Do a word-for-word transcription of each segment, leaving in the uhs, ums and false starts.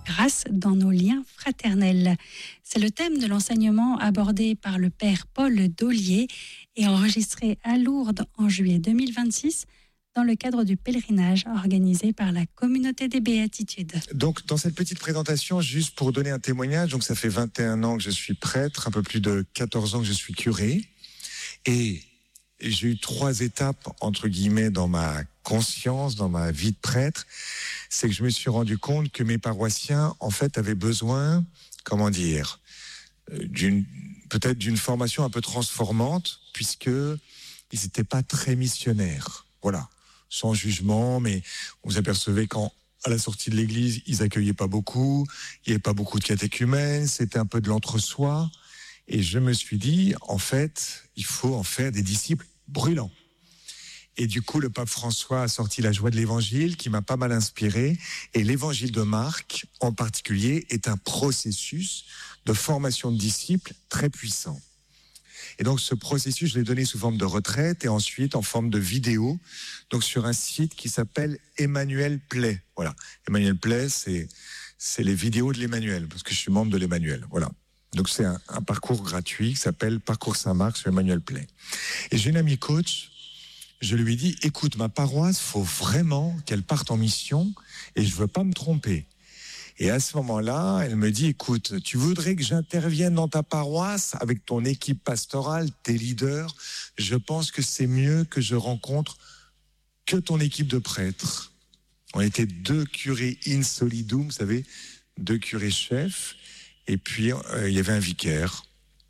grâce dans nos liens fraternels. C'est le thème de l'enseignement abordé par le père Paul Daulier et enregistré à Lourdes en juillet deux mille vingt-six dans le cadre du pèlerinage organisé par la communauté des Béatitudes. Donc, dans cette petite présentation, juste pour donner un témoignage, donc ça fait vingt et un ans que je suis prêtre, un peu plus de quatorze ans que je suis curé, et j'ai eu trois étapes, entre guillemets, dans ma conscience, dans ma vie de prêtre. C'est que je me suis rendu compte que mes paroissiens, en fait, avaient besoin, comment dire, d'une, peut-être d'une formation un peu transformante, puisque ils n'étaient pas très missionnaires. Voilà. Sans jugement, mais vous apercevez qu'à la sortie de l'église, ils accueillaient pas beaucoup, il n'y avait pas beaucoup de catéchumènes, c'était un peu de l'entre-soi. Et je me suis dit, en fait, il faut en faire des disciples brûlants. Et du coup, le pape François a sorti la joie de l'évangile qui m'a pas mal inspiré. Et l'évangile de Marc, en particulier, est un processus de formation de disciples très puissant. Et donc, ce processus, je l'ai donné sous forme de retraite et ensuite en forme de vidéo, donc sur un site qui s'appelle Emmanuel Play. Voilà. Emmanuel Play, c'est, c'est les vidéos de l'Emmanuel, parce que je suis membre de l'Emmanuel. Voilà. Donc, c'est un, un parcours gratuit qui s'appelle Parcours Saint-Marc sur Emmanuel Play. Et j'ai une amie coach, je lui ai dit, écoute, ma paroisse, faut vraiment qu'elle parte en mission et je veux pas me tromper. Et à ce moment-là, elle me dit, écoute, tu voudrais que j'intervienne dans ta paroisse avec ton équipe pastorale, tes leaders. Je pense que c'est mieux que je rencontre que ton équipe de prêtres. On était deux curés in solidum, vous savez, deux curés chefs. Et puis, euh, il y avait un vicaire.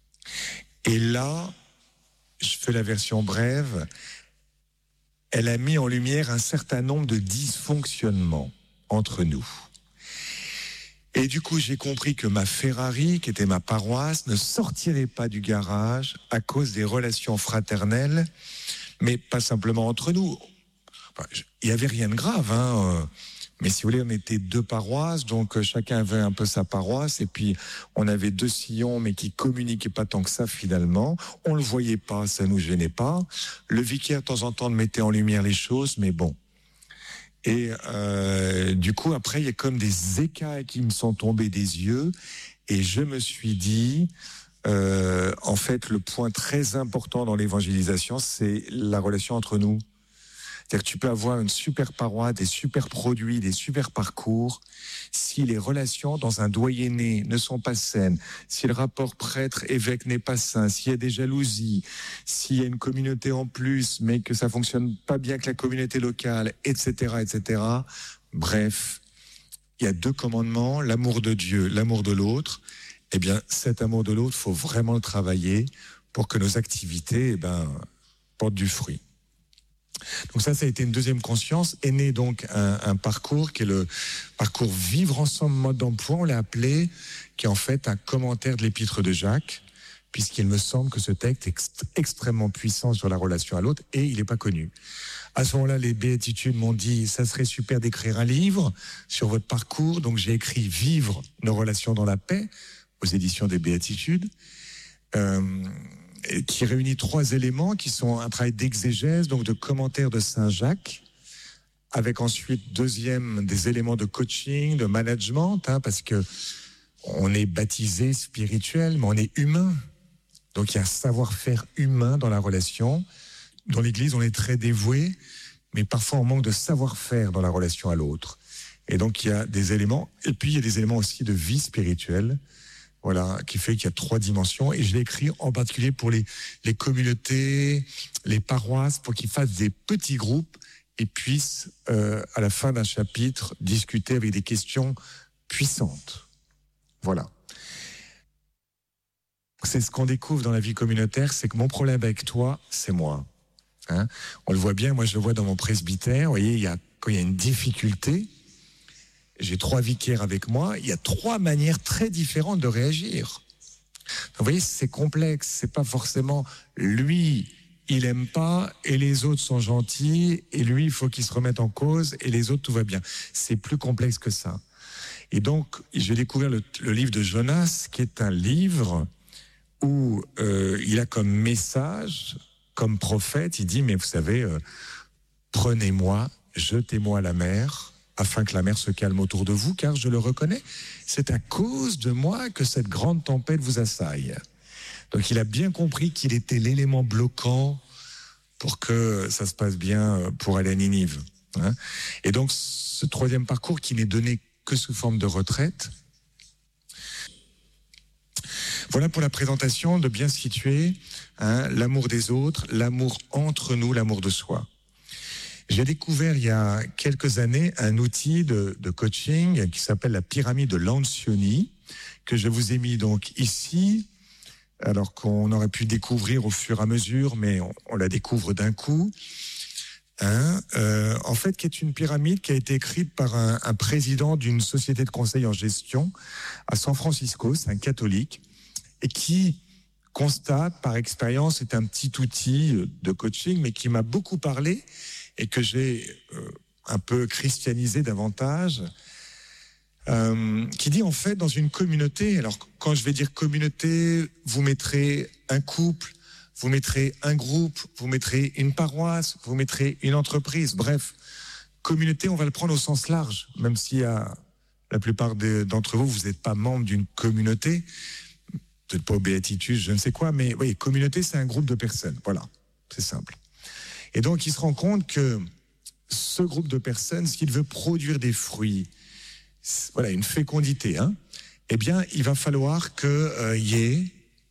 Et là, je fais la version brève, elle a mis en lumière un certain nombre de dysfonctionnements entre nous. Et du coup, j'ai compris que ma Ferrari, qui était ma paroisse, ne sortirait pas du garage à cause des relations fraternelles, mais pas simplement entre nous. Enfin, il y avait rien de grave, hein. Mais si vous voulez, on était deux paroisses, donc chacun avait un peu sa paroisse, et puis on avait deux sillons, mais qui communiquaient pas tant que ça finalement. On le voyait pas, ça nous gênait pas. Le vicaire, de temps en temps, mettait en lumière les choses, mais bon. Et euh, du coup, après, il y a comme des écailles qui me sont tombées des yeux, et je me suis dit, euh, en fait, le point très important dans l'évangélisation, c'est la relation entre nous. C'est-à-dire que tu peux avoir une super paroisse, des super produits, des super parcours. Si les relations dans un doyenné ne sont pas saines, si le rapport prêtre-évêque n'est pas sain, s'il y a des jalousies, s'il y a une communauté en plus, mais que ça fonctionne pas bien avec la communauté locale, et cetera, et cetera. Bref, il y a deux commandements, l'amour de Dieu, l'amour de l'autre. Eh bien, cet amour de l'autre, faut vraiment le travailler pour que nos activités, eh ben, portent du fruit. Donc ça, ça a été une deuxième conscience. Est né donc un, un parcours qui est le parcours Vivre ensemble mode d'emploi, on l'a appelé, qui est en fait un commentaire de l'épître de Jacques, puisqu'il me semble que ce texte est ext- extrêmement puissant sur la relation à l'autre et il n'est pas connu. À ce moment-là, les Béatitudes m'ont dit, ça serait super d'écrire un livre sur votre parcours. Donc j'ai écrit Vivre nos relations dans la paix aux éditions des Béatitudes. Euh, qui réunit trois éléments qui sont un travail d'exégèse, donc de commentaire de Saint Jacques, avec ensuite, deuxième, des éléments de coaching, de management, hein, parce que on est baptisé spirituel, mais on est humain. Donc il y a un savoir-faire humain dans la relation. Dans l'Église, on est très dévoué, mais parfois on manque de savoir-faire dans la relation à l'autre. Et donc il y a des éléments, et puis il y a des éléments aussi de vie spirituelle, voilà, qui fait qu'il y a trois dimensions. Et je l'ai écrit en particulier pour les, les communautés, les paroisses, pour qu'ils fassent des petits groupes et puissent, euh, à la fin d'un chapitre, discuter avec des questions puissantes. Voilà. C'est ce qu'on découvre dans la vie communautaire, c'est que mon problème avec toi, c'est moi. Hein, on le voit bien, moi je le vois dans mon presbytère. Vous voyez, il y a, quand il y a une difficulté, j'ai trois vicaires avec moi, il y a trois manières très différentes de réagir. Vous voyez, c'est complexe, c'est pas forcément lui, il aime pas et les autres sont gentils et lui, il faut qu'il se remette en cause et les autres, tout va bien. C'est plus complexe que ça. Et donc, j'ai découvert le, le livre de Jonas, qui est un livre où euh, il a comme message, comme prophète, il dit, mais vous savez, euh, prenez-moi, jetez-moi à la mer, afin que la mer se calme autour de vous, car je le reconnais, c'est à cause de moi que cette grande tempête vous assaille. Donc il a bien compris qu'il était l'élément bloquant pour que ça se passe bien pour aller à Ninive. Hein. Et donc ce troisième parcours qui n'est donné que sous forme de retraite. Voilà pour la présentation, de bien situer hein, l'amour des autres, l'amour entre nous, l'amour de soi. J'ai découvert il y a quelques années un outil de, de coaching qui s'appelle la pyramide de Lencioni, que je vous ai mis donc ici, alors qu'on aurait pu découvrir au fur et à mesure, mais on, on la découvre d'un coup. Hein, euh, en fait, qui est une pyramide qui a été écrite par un, un président d'une société de conseil en gestion à San Francisco, c'est un catholique, et qui constate par expérience, c'est un petit outil de coaching, mais qui m'a beaucoup parlé et que j'ai euh, un peu christianisé davantage, euh, qui dit en fait dans une communauté, alors quand je vais dire communauté, vous mettrez un couple, vous mettrez un groupe, vous mettrez une paroisse, vous mettrez une entreprise, bref, communauté, on va le prendre au sens large, même si à la plupart des, d'entre vous, vous n'êtes pas membre d'une communauté, peut-être pas au béatitude, je ne sais quoi, mais oui, communauté, c'est un groupe de personnes, voilà, c'est simple. Et donc, il se rend compte que ce groupe de personnes, s'il veut produire des fruits, voilà, une fécondité, hein, eh bien, il va falloir qu'il euh, y ait,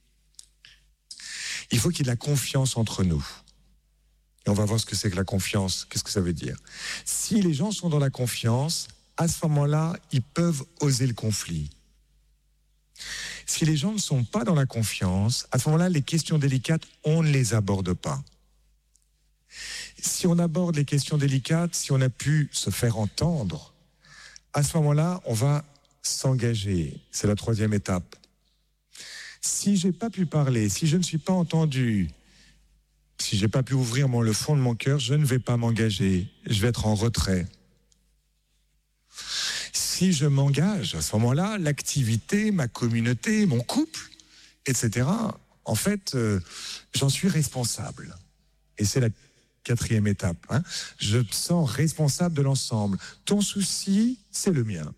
il faut qu'il y ait de la confiance entre nous. Et on va voir ce que c'est que la confiance, qu'est-ce que ça veut dire. Si les gens sont dans la confiance, à ce moment-là, ils peuvent oser le conflit. Si les gens ne sont pas dans la confiance, à ce moment-là, les questions délicates, on ne les aborde pas. Si on aborde les questions délicates, si on a pu se faire entendre, à ce moment-là, on va s'engager. C'est la troisième étape. Si j'ai pas pu parler, si je ne suis pas entendu, si j'ai pas pu ouvrir mon, le fond de mon cœur, je ne vais pas m'engager. Je vais être en retrait. Si je m'engage, à ce moment-là, l'activité, ma communauté, mon couple, et cetera, en fait, euh, j'en suis responsable. Et c'est la quatrième étape. Hein. Je me sens responsable de l'ensemble. Ton souci, c'est le mien.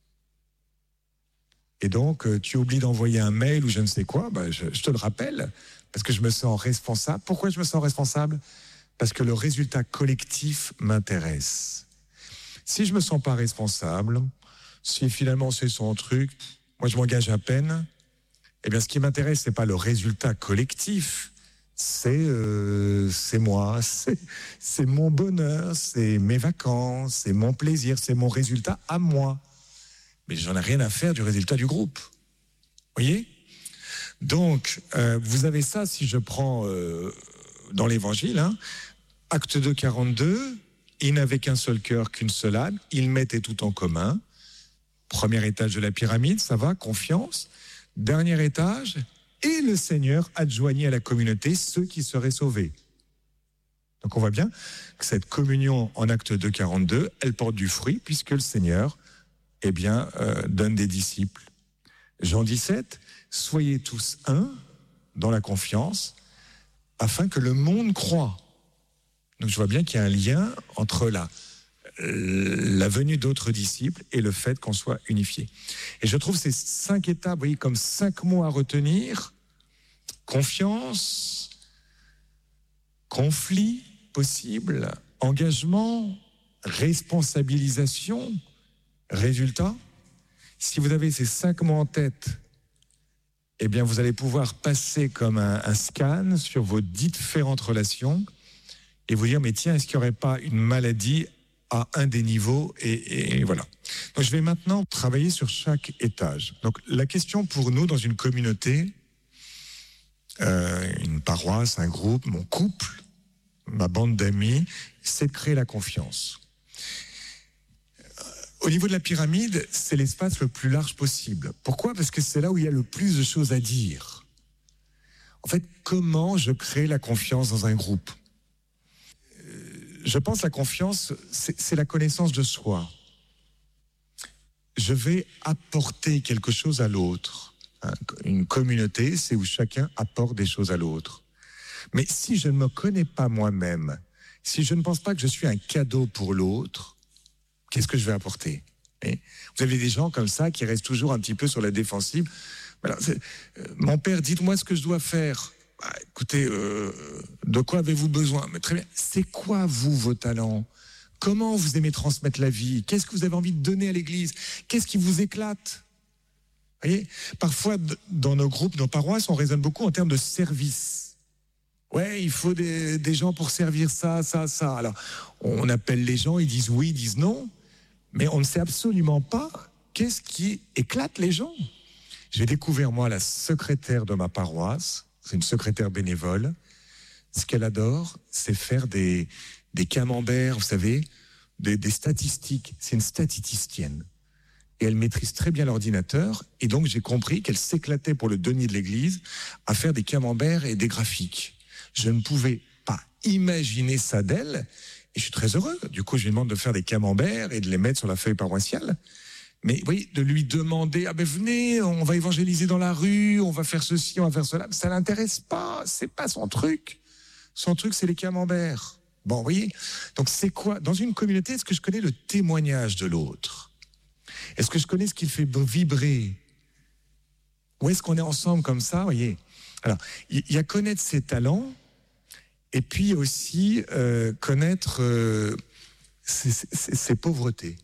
Et donc, euh, tu oublies d'envoyer un mail ou je ne sais quoi, bah, je, je te le rappelle, parce que je me sens responsable. Pourquoi je me sens responsable ? Parce que le résultat collectif m'intéresse. Si je me sens pas responsable, si finalement c'est son truc, moi je m'engage à peine, eh bien ce qui m'intéresse, c'est pas le résultat collectif, c'est euh, c'est moi, c'est, c'est mon bonheur, c'est mes vacances, c'est mon plaisir, c'est mon résultat à moi. Mais j'en ai rien à faire du résultat du groupe. Vous voyez ? Donc, euh, vous avez ça, si je prends euh, dans l'Évangile, hein, Acte deux, quarante-deux, ils n'avaient qu'un seul cœur, qu'une seule âme, ils mettaient tout en commun. Premier étage de la pyramide, ça va, confiance. Dernier étage, et le Seigneur adjoignit à la communauté ceux qui seraient sauvés. Donc on voit bien que cette communion en Acte deux, quarante-deux, elle porte du fruit, puisque le Seigneur eh bien, euh, donne des disciples. Jean dix-sept, soyez tous un dans la confiance, afin que le monde croie. Donc je vois bien qu'il y a un lien entre la, la venue d'autres disciples et le fait qu'on soit unifié. Et je trouve ces cinq étapes, vous voyez, comme cinq mots à retenir: confiance, conflit possible, engagement, responsabilisation, résultat. Si vous avez ces cinq mots en tête, eh bien vous allez pouvoir passer comme un, un scan sur vos différentes relations et vous dire, mais tiens, est-ce qu'il n'y aurait pas une maladie à un des niveaux, et, et voilà. Donc je vais maintenant travailler sur chaque étage. Donc la question pour nous dans une communauté, euh, une paroisse, un groupe, mon couple, ma bande d'amis, c'est de créer la confiance. Au niveau de la pyramide, c'est l'espace le plus large possible. Pourquoi ? Parce que c'est là où il y a le plus de choses à dire. En fait, comment je crée la confiance dans un groupe ? Je pense que la confiance, c'est, c'est la connaissance de soi. Je vais apporter quelque chose à l'autre. Une communauté, c'est où chacun apporte des choses à l'autre. Mais si je ne me connais pas moi-même, si je ne pense pas que je suis un cadeau pour l'autre, qu'est-ce que je vais apporter? Et vous avez des gens comme ça qui restent toujours un petit peu sur la défensive. Alors, euh, mon père, dites-moi ce que je dois faire. Bah, écoutez, euh, de quoi avez-vous besoin? Mais très bien. C'est quoi, vous, vos talents? Comment vous aimez transmettre la vie? Qu'est-ce que vous avez envie de donner à l'Église? Qu'est-ce qui vous éclate? Vous voyez, parfois, dans nos groupes, nos paroisses, on raisonne beaucoup en termes de service. Ouais, il faut des, des gens pour servir ça, ça, ça. Alors, on appelle les gens, ils disent oui, ils disent non, mais on ne sait absolument pas qu'est-ce qui éclate les gens. J'ai découvert, moi, la secrétaire de ma paroisse, c'est une secrétaire bénévole. Ce qu'elle adore, c'est faire des, des camemberts, vous savez, des, des statistiques. C'est une statisticienne. Et elle maîtrise très bien l'ordinateur. Et donc, j'ai compris qu'elle s'éclatait pour le denier de l'église à faire des camemberts et des graphiques. Je ne pouvais pas imaginer ça d'elle. Et je suis très heureux. Du coup, je lui demande de faire des camemberts et de les mettre sur la feuille paroissiale. Mais oui, de lui demander, ah ben venez, on va évangéliser dans la rue, on va faire ceci, on va faire cela. Ça l'intéresse pas. C'est pas son truc. Son truc, c'est les camemberts. Bon, vous voyez. Donc, c'est quoi? Dans une communauté, est-ce que je connais le témoignage de l'autre? Est-ce que je connais ce qui le fait vibrer? Ou est-ce qu'on est ensemble comme ça, vous voyez? Alors, il y a connaître ses talents, et puis aussi euh, connaître euh, ses, ses, ses pauvretés.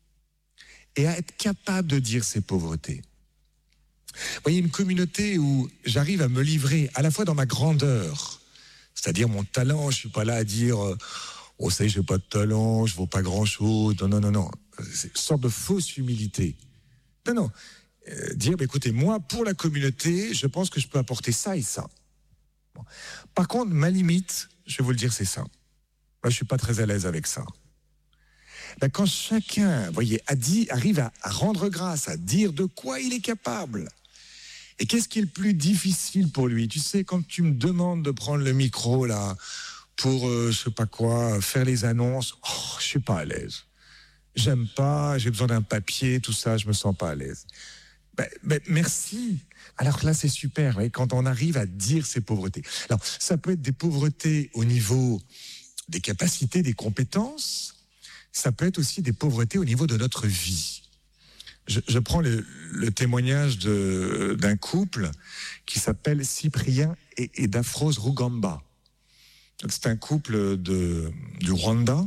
Et à être capable de dire ses pauvretés. Vous voyez, une communauté où j'arrive à me livrer à la fois dans ma grandeur, c'est-à-dire mon talent, je ne suis pas là à dire « Oh, ça y est, je n'ai pas de talent, je ne vaux pas grand-chose. » Non, non, non, non. C'est une sorte de fausse humilité. Non, non. Euh, dire, bah, écoutez, moi, pour la communauté, je pense que je peux apporter ça et ça. Bon. Par contre, ma limite, je vais vous le dire, c'est ça. Moi, je ne suis pas très à l'aise avec ça. Ben, quand chacun, vous voyez, a dit, arrive à, à rendre grâce, à dire de quoi il est capable. Et qu'est-ce qui est le plus difficile pour lui? Tu sais, quand tu me demandes de prendre le micro, là, pour, euh, je sais pas quoi, faire les annonces, oh, je suis pas à l'aise. J'aime pas, j'ai besoin d'un papier, tout ça, je me sens pas à l'aise. Ben, ben, merci. Alors là, c'est super, ouais, quand on arrive à dire ses pauvretés. Alors, ça peut être des pauvretés au niveau des capacités, des compétences. Ça peut être aussi des pauvretés au niveau de notre vie. Je, je prends le, le témoignage de, d'un couple qui s'appelle Cyprien et, et Daphrose Rugamba. C'est un couple de, du Rwanda.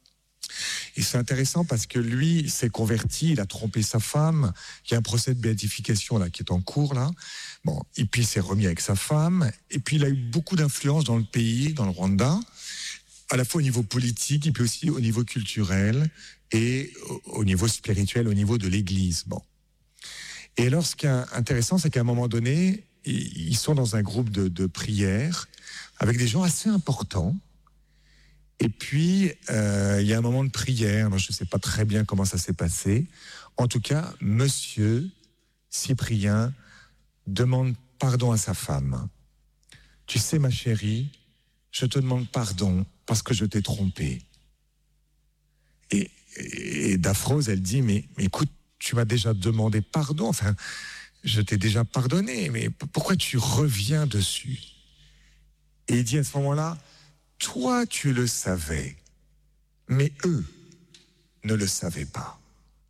Et c'est intéressant parce que lui s'est converti, il a trompé sa femme. Il y a un procès de béatification là qui est en cours là. Bon, et puis il s'est remis avec sa femme. Et puis il a eu beaucoup d'influence dans le pays, dans le Rwanda, à la fois au niveau politique et puis aussi au niveau culturel et au niveau spirituel, au niveau de l'Église. Bon. Et alors, ce qui est intéressant, c'est qu'à un moment donné, ils sont dans un groupe de, de prière avec des gens assez importants. Et puis, euh, il y a un moment de prière. Moi, je ne sais pas très bien comment ça s'est passé. En tout cas, Monsieur Cyprien demande pardon à sa femme. « Tu sais, ma chérie, je te demande pardon parce que je t'ai trompé. » Et, et Daphrose, elle dit, mais, mais écoute, tu m'as déjà demandé pardon, enfin, je t'ai déjà pardonné, mais pourquoi tu reviens dessus? Et il dit à ce moment-là, toi, tu le savais, mais eux ne le savaient pas.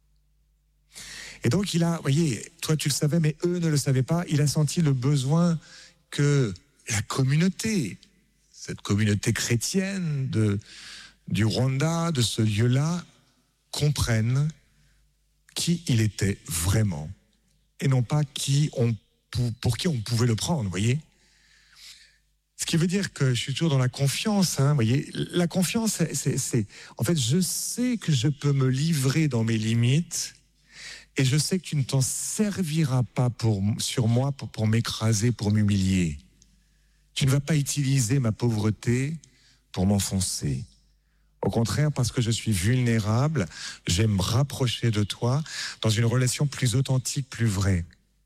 Et donc, il a, vous voyez, toi, tu le savais, mais eux ne le savaient pas. Il a senti le besoin que la communauté, cette communauté chrétienne de, du Rwanda, de ce lieu-là, comprenne qui il était vraiment et non pas qui on, pour, pour qui on pouvait le prendre, vous voyez. Ce qui veut dire que je suis toujours dans la confiance, hein, vous voyez. La confiance, c'est, c'est, c'est... En fait, je sais que je peux me livrer dans mes limites et je sais que tu ne t'en serviras pas pour, sur moi pour, pour m'écraser, pour m'humilier. Tu ne vas pas utiliser ma pauvreté pour m'enfoncer. Au contraire, parce que je suis vulnérable, j'aime me rapprocher de toi dans une relation plus authentique, plus vraie.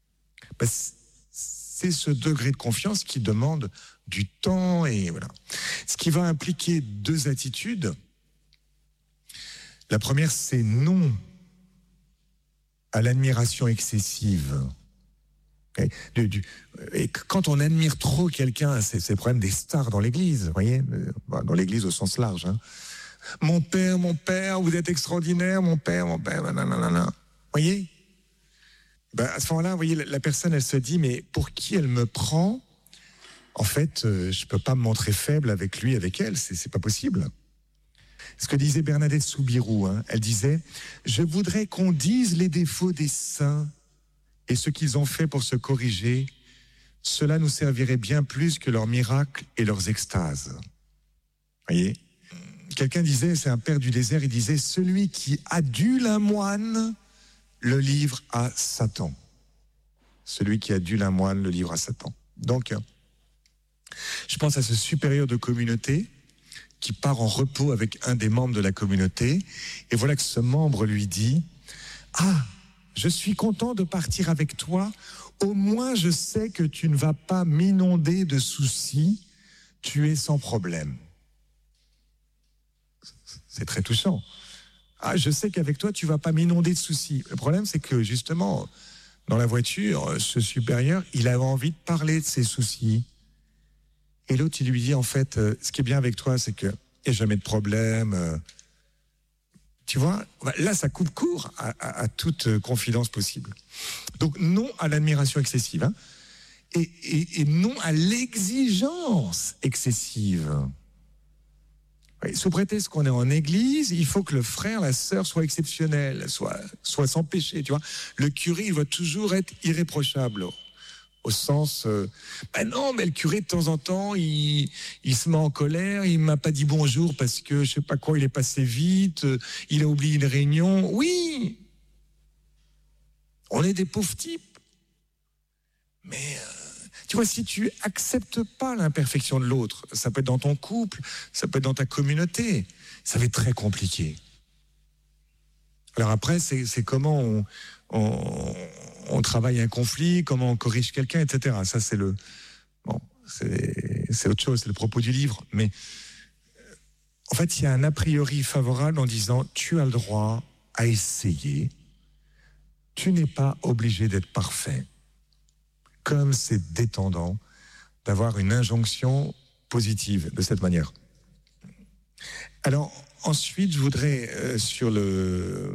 C'est ce degré de confiance qui demande du temps et voilà. Ce qui va impliquer deux attitudes. La première, c'est non à l'admiration excessive. Et, du, du, et quand on admire trop quelqu'un, c'est, c'est le problème des stars dans l'Église, vous voyez, dans l'Église au sens large, hein. Mon père, mon père, vous êtes extraordinaire, mon père, mon père, nanana. Vous voyez? Ben, à ce moment-là, vous voyez, la, la personne, elle se dit, mais pour qui elle me prend? En fait, euh, je ne peux pas me montrer faible avec lui, avec elle, c'est, c'est pas possible. Ce que disait Bernadette Soubirous, hein, elle disait, je voudrais qu'on dise les défauts des saints et ce qu'ils ont fait pour se corriger. Cela nous servirait bien plus que leurs miracles et leurs extases. Vous voyez? Quelqu'un disait, c'est un père du désert, il disait, celui qui adule un moine le livre à Satan. Celui qui adule un moine le livre à Satan. Donc, je pense à ce supérieur de communauté qui part en repos avec un des membres de la communauté, et voilà que ce membre lui dit, ah, je suis content de partir avec toi, au moins je sais que tu ne vas pas m'inonder de soucis, tu es sans problème. C'est très touchant. Ah, je sais qu'avec toi, tu ne vas pas m'inonder de soucis. Le problème, c'est que justement, dans la voiture, ce supérieur, il avait envie de parler de ses soucis. Et l'autre, il lui dit, en fait, euh, ce qui est bien avec toi, c'est qu'il n'y a jamais de problème. Euh, tu vois, là, ça coupe court à, à, à toute confidence possible. Donc, non à l'admiration excessive, hein, et, et, et non à l'exigence excessive. Oui, sous prétexte qu'on est en église, il faut que le frère, la sœur soit exceptionnel, soit, soit sans péché, tu vois. Le curé, il doit toujours être irréprochable. Au sens, euh, ben non, mais le curé de temps en temps, il, il se met en colère, il m'a pas dit bonjour parce que je sais pas quoi, il est passé vite, euh, il a oublié une réunion. Oui, on est des pauvres types. Mais euh, tu vois, si tu acceptes pas l'imperfection de l'autre, ça peut être dans ton couple, ça peut être dans ta communauté, ça va être très compliqué. Alors après, c'est, c'est comment on, on, on travaille un conflit, comment on corrige quelqu'un, et cetera. Ça, c'est le, bon, c'est, c'est autre chose, c'est le propos du livre. Mais en fait, il y a un a priori favorable en disant, tu as le droit à essayer. Tu n'es pas obligé d'être parfait. Comme c'est détendant d'avoir une injonction positive de cette manière. Alors, ensuite, je voudrais, euh, sur le...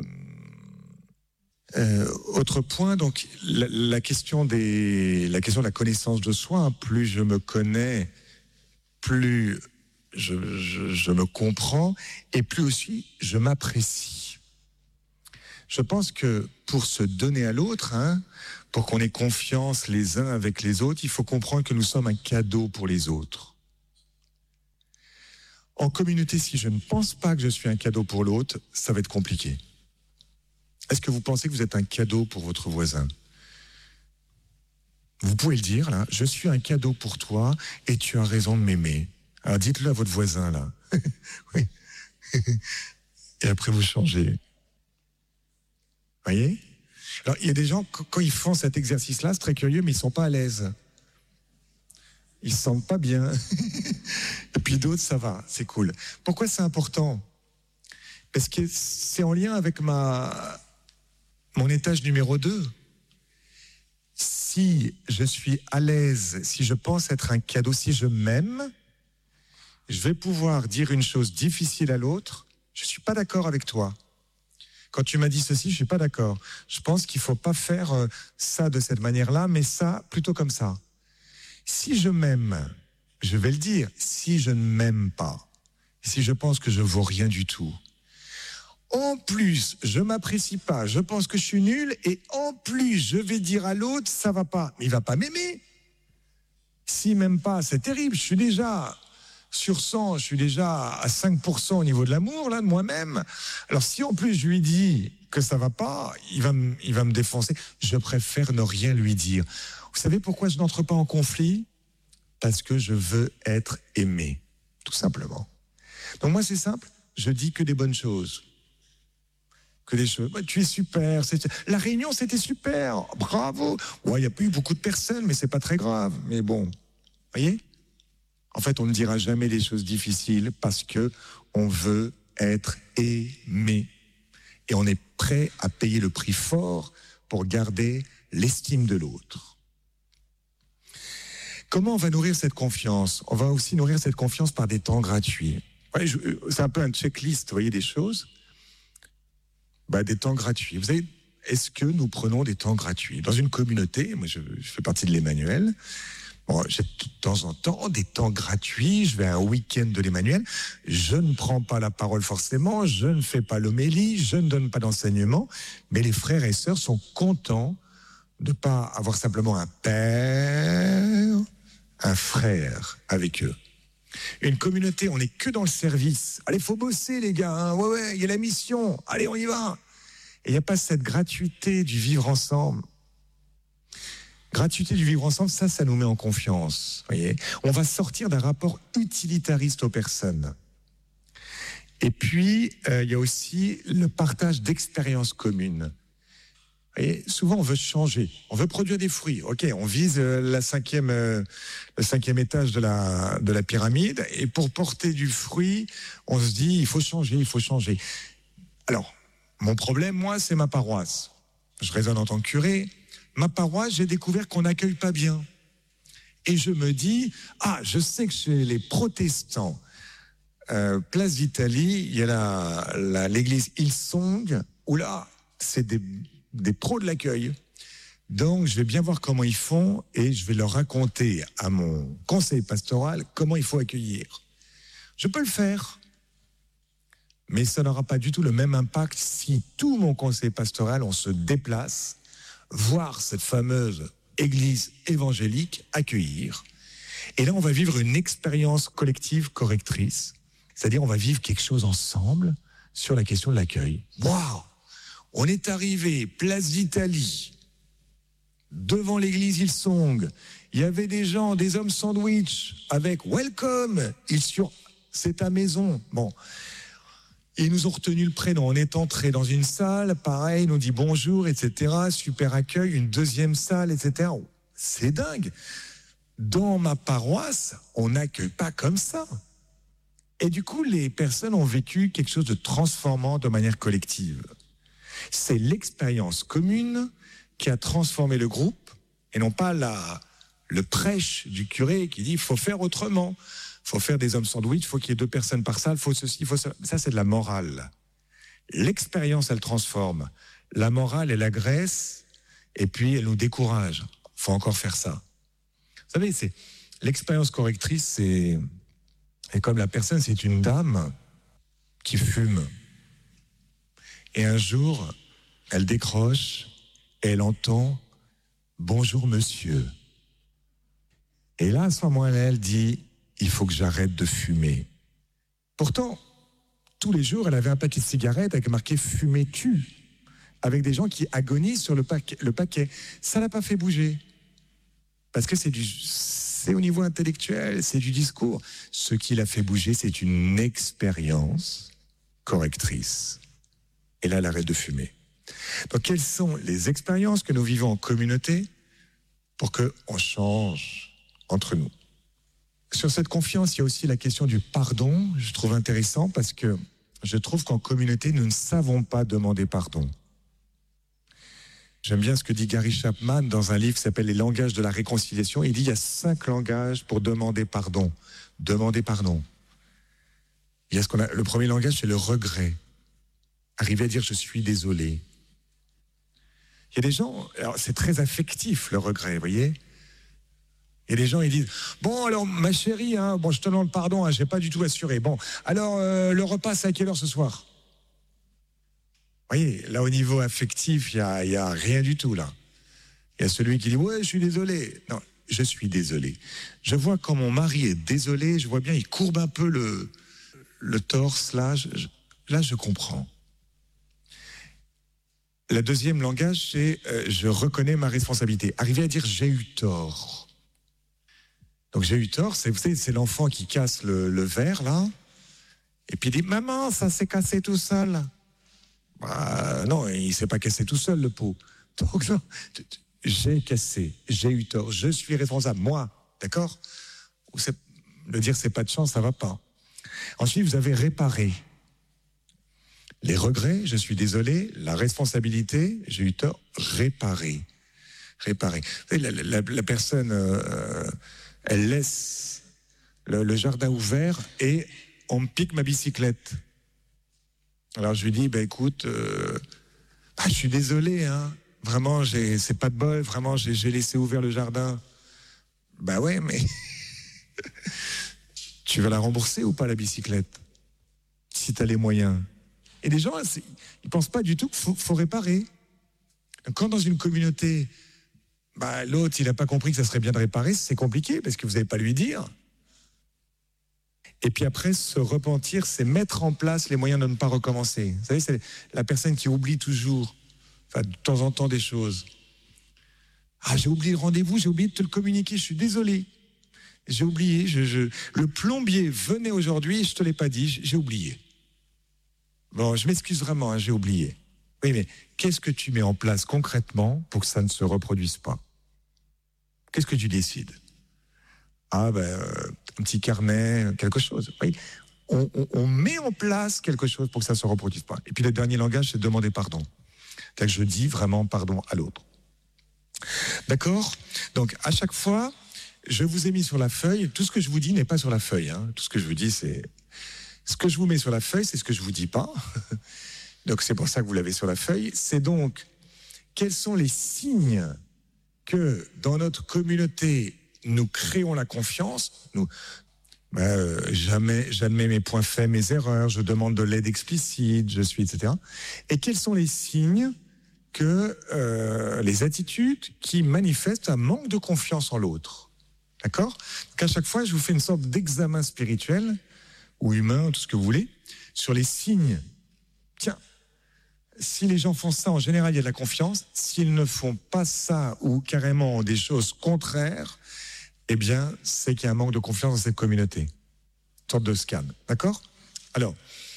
Euh, autre point, donc, la, la, question des, la question de la connaissance de soi, hein, plus je me connais, plus je, je, je me comprends, et plus aussi je m'apprécie. Je pense que pour se donner à l'autre, hein, pour qu'on ait confiance les uns avec les autres, il faut comprendre que nous sommes un cadeau pour les autres. En communauté, si je ne pense pas que je suis un cadeau pour l'autre, ça va être compliqué. Est-ce que vous pensez que vous êtes un cadeau pour votre voisin? Vous pouvez le dire, là, je suis un cadeau pour toi et tu as raison de m'aimer. Alors dites-le à votre voisin, là. Oui. Et après, vous changez. Vous voyez? Alors, il y a des gens, quand ils font cet exercice-là, c'est très curieux, mais ils ne sont pas à l'aise. Ils ne se sentent pas bien. Et puis d'autres, ça va, c'est cool. Pourquoi c'est important? Parce que c'est en lien avec ma, mon étage numéro deux. Si je suis à l'aise, si je pense être un cadeau, si je m'aime, je vais pouvoir dire une chose difficile à l'autre. Je ne suis pas d'accord avec toi. Quand tu m'as dit ceci, je ne suis pas d'accord. Je pense qu'il ne faut pas faire ça de cette manière-là, mais ça plutôt comme ça. Si je m'aime, je vais le dire. Si je ne m'aime pas, si je pense que je ne vaux rien du tout, en plus, je ne m'apprécie pas, je pense que je suis nul, et en plus, je vais dire à l'autre, ça ne va pas. Mais il ne va pas m'aimer. S'il ne m'aime pas, c'est terrible. Je suis déjà sur cent, je suis déjà à cinq pour cent au niveau de l'amour, là, de moi-même. Alors, si en plus je lui dis que ça ne va pas, il va, me, il va me défoncer. Je préfère ne rien lui dire. Vous savez pourquoi je n'entre pas en conflit? Parce que je veux être aimé, tout simplement. Donc moi, c'est simple, je dis que des bonnes choses. Que des choses. Bah, tu es super. C'est... La réunion, c'était super. Bravo. Ouais, il n'y a pas eu beaucoup de personnes, mais c'est pas très grave. Mais bon, vous voyez? En fait, on ne dira jamais les choses difficiles parce que on veut être aimé. Et on est prêt à payer le prix fort pour garder l'estime de l'autre. Comment on va nourrir cette confiance? On va aussi nourrir cette confiance par des temps gratuits. Ouais, je, c'est un peu un checklist, vous voyez, des choses. Bah, des temps gratuits. Vous savez, est-ce que nous prenons des temps gratuits? Dans une communauté, moi je, je fais partie de l'Emmanuel, bon, j'ai de temps en temps des temps gratuits, je vais à un week-end de l'Emmanuel, je ne prends pas la parole forcément, je ne fais pas l'homélie, je ne donne pas d'enseignement, mais les frères et sœurs sont contents de ne pas avoir simplement un père, un frère avec eux. Une communauté, on n'est que dans le service. Allez, faut bosser les gars, hein. ouais ouais, il y a la mission, allez on y va. Et il n'y a pas cette gratuité du vivre ensemble. Gratuité du vivre ensemble, ça, ça nous met en confiance. Voyez, on va sortir d'un rapport utilitariste aux personnes. Et puis, euh, il y a aussi le partage d'expériences communes. Et souvent, on veut changer, on veut produire des fruits. Ok, on vise la cinquième, euh, le cinquième étage de la, de la pyramide, et pour porter du fruit, on se dit, il faut changer, il faut changer. Alors, mon problème, moi, c'est ma paroisse. Je raisonne en tant que curé. Ma paroisse, j'ai découvert qu'on n'accueille pas bien. Et je me dis, ah, je sais que chez les protestants, euh, place d'Italie, il y a la, la, l'église Hillsong, où là, c'est des des pros de l'accueil. Donc, je vais bien voir comment ils font et je vais leur raconter à mon conseil pastoral comment il faut accueillir. Je peux le faire, mais ça n'aura pas du tout le même impact si tout mon conseil pastoral, on se déplace, voir cette fameuse église évangélique accueillir. Et là, on va vivre une expérience collective correctrice, c'est-à-dire on va vivre quelque chose ensemble sur la question de l'accueil. Waouh! On est arrivé, place d'Italie, devant l'église Hillsong. Il y avait des gens, des hommes sandwich avec « Welcome », c'est ta maison. Bon, ils nous ont retenu le prénom. On est entré dans une salle, pareil, ils nous dit bonjour, et cetera. Super accueil, une deuxième salle, et cetera. C'est dingue. Dans ma paroisse, on n'accueille pas comme ça. Et du coup, les personnes ont vécu quelque chose de transformant de manière collective. C'est l'expérience commune qui a transformé le groupe et non pas la, le prêche du curé qui dit il faut faire autrement, il faut faire des hommes sandwich, il faut qu'il y ait deux personnes par salle, il faut ceci, il faut ça. Ça, c'est de la morale. L'expérience, elle transforme. La morale, elle agresse et puis elle nous décourage. Il faut encore faire ça. Vous savez, c'est, l'expérience correctrice, c'est, et comme la personne, c'est une dame qui fume. Et un jour, elle décroche et elle entend « Bonjour monsieur ». Et là, à ce moment-là, elle dit « Il faut que j'arrête de fumer ». Pourtant, tous les jours, elle avait un paquet de cigarettes avec marqué « Fumais-tu » avec des gens qui agonisent sur le paquet. Le paquet. Ça ne l'a pas fait bouger. Parce que c'est, du, c'est au niveau intellectuel, c'est du discours. Ce qui l'a fait bouger, c'est une expérience correctrice. Et là, elle arrête de fumer. Donc, quelles sont les expériences que nous vivons en communauté pour qu'on change entre nous? Sur cette confiance, il y a aussi la question du pardon. Je trouve intéressant parce que je trouve qu'en communauté, nous ne savons pas demander pardon. J'aime bien ce que dit Gary Chapman dans un livre qui s'appelle « Les langages de la réconciliation ». Il dit il y a cinq langages pour demander pardon. Demander pardon. Il y a ce qu'on a, le premier langage, c'est le regret. Arriver à dire « je suis désolé ». Il y a des gens, alors c'est très affectif le regret, vous voyez. Il y a des gens, ils disent « bon alors ma chérie, hein, bon je te demande pardon, hein, je n'ai pas du tout assuré. Bon, alors euh, le repas c'est à quelle heure ce soir ?» Vous voyez, là au niveau affectif, il n'y a, y a rien du tout là. Il y a celui qui dit « ouais, je suis désolé ». Non, je suis désolé. Je vois quand mon mari est désolé, je vois bien, il courbe un peu le, le torse, là je, là je comprends. Le deuxième langage, c'est euh, je reconnais ma responsabilité. Arriver à dire j'ai eu tort. Donc j'ai eu tort, c'est, vous savez, c'est l'enfant qui casse le, le verre là, et puis il dit maman, ça s'est cassé tout seul. Bah, non, il s'est pas cassé tout seul le pot. Donc non, j'ai cassé, j'ai eu tort, je suis responsable, moi, d'accord? Ou c'est, le dire c'est pas de chance, ça va pas. Ensuite, vous avez réparé. Les regrets, je suis désolé, la responsabilité, j'ai eu tort, réparer. Réparer. Vous savez, la, la, la personne, euh, elle laisse le, le jardin ouvert et on me pique ma bicyclette. Alors je lui dis, bah, écoute, euh, bah, je suis désolé, hein. Vraiment, j'ai, c'est pas de bol, vraiment, j'ai, j'ai laissé ouvert le jardin. Bah ouais, mais tu vas la rembourser ou pas, la bicyclette, si tu as les moyens? Et les gens, ils pensent pas du tout qu'il faut, faut réparer. Quand dans une communauté, bah, l'autre, il n'a pas compris que ça serait bien de réparer, c'est compliqué parce que vous n'allez pas lui dire. Et puis après, se repentir, c'est mettre en place les moyens de ne pas recommencer. Vous savez, c'est la personne qui oublie toujours, enfin, de temps en temps, des choses. Ah, j'ai oublié le rendez-vous, j'ai oublié de te le communiquer, je suis désolé. J'ai oublié, je, je... le plombier venait aujourd'hui, je ne te l'ai pas dit, j'ai oublié. Bon, je m'excuse vraiment, hein, j'ai oublié. Oui, mais qu'est-ce que tu mets en place concrètement pour que ça ne se reproduise pas? Qu'est-ce que tu décides? Ah, ben, euh, un petit carnet, quelque chose. Oui, on, on, on met en place quelque chose pour que ça ne se reproduise pas. Et puis le dernier langage, c'est demander pardon. C'est-à-dire que je dis vraiment pardon à l'autre. D'accord? Donc, à chaque fois, je vous ai mis sur la feuille, tout ce que je vous dis n'est pas sur la feuille. Hein. Tout ce que je vous dis, c'est... Ce que je vous mets sur la feuille, c'est ce que je vous dis pas. Donc, c'est pour ça que vous l'avez sur la feuille. C'est donc, quels sont les signes que, dans notre communauté, nous créons la confiance, nous... Ben, euh, jamais, j'admets mes points faibles, mes erreurs, je demande de l'aide explicite, je suis, et cetera. Et quels sont les signes que euh, les attitudes qui manifestent un manque de confiance en l'autre? D'accord? Donc à chaque fois, je vous fais une sorte d'examen spirituel ou humain, tout ce que vous voulez, sur les signes. Tiens, si les gens font ça, en général, il y a de la confiance. S'ils ne font pas ça ou carrément des choses contraires, eh bien, c'est qu'il y a un manque de confiance dans cette communauté. Une sorte de scan. D'accord? Alors,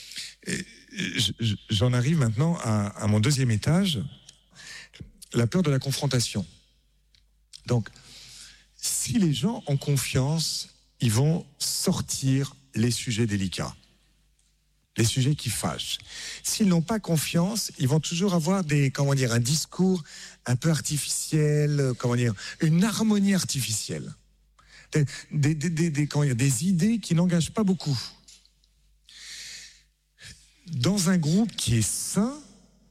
j'en arrive maintenant à, à mon deuxième étage, la peur de la confrontation. Donc, si les gens ont confiance, ils vont sortir les sujets délicats, les sujets qui fâchent. S'ils n'ont pas confiance, ils vont toujours avoir des, comment dire, un discours un peu artificiel, comment dire, une harmonie artificielle, des, des, des, des, des, comment dire, des idées qui n'engagent pas beaucoup. Dans un groupe qui est sain,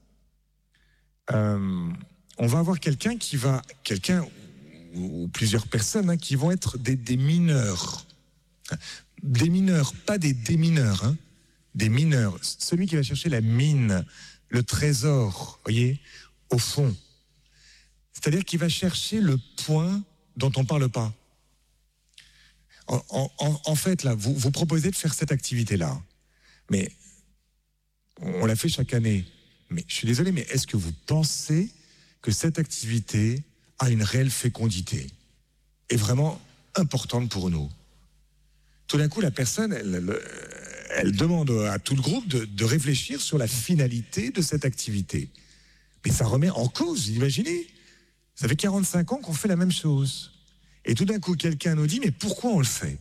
euh, on va avoir quelqu'un qui va, quelqu'un ou, ou plusieurs personnes hein, qui vont être des, des mineurs. Des mineurs, pas des démineurs, hein, des mineurs. Celui qui va chercher la mine, le trésor, voyez, au fond. C'est-à-dire qu'il va chercher le point dont on ne parle pas. En, en, en fait, là, vous, vous proposez de faire cette activité-là, mais on la fait chaque année. Mais je suis désolé, mais est-ce que vous pensez que cette activité a une réelle fécondité, est vraiment importante pour nous? Tout d'un coup, la personne, elle, elle, elle demande à tout le groupe de, de réfléchir sur la finalité de cette activité. Mais ça remet en cause, imaginez. Ça fait quarante-cinq ans qu'on fait la même chose. Et tout d'un coup, quelqu'un nous dit, mais pourquoi on le fait?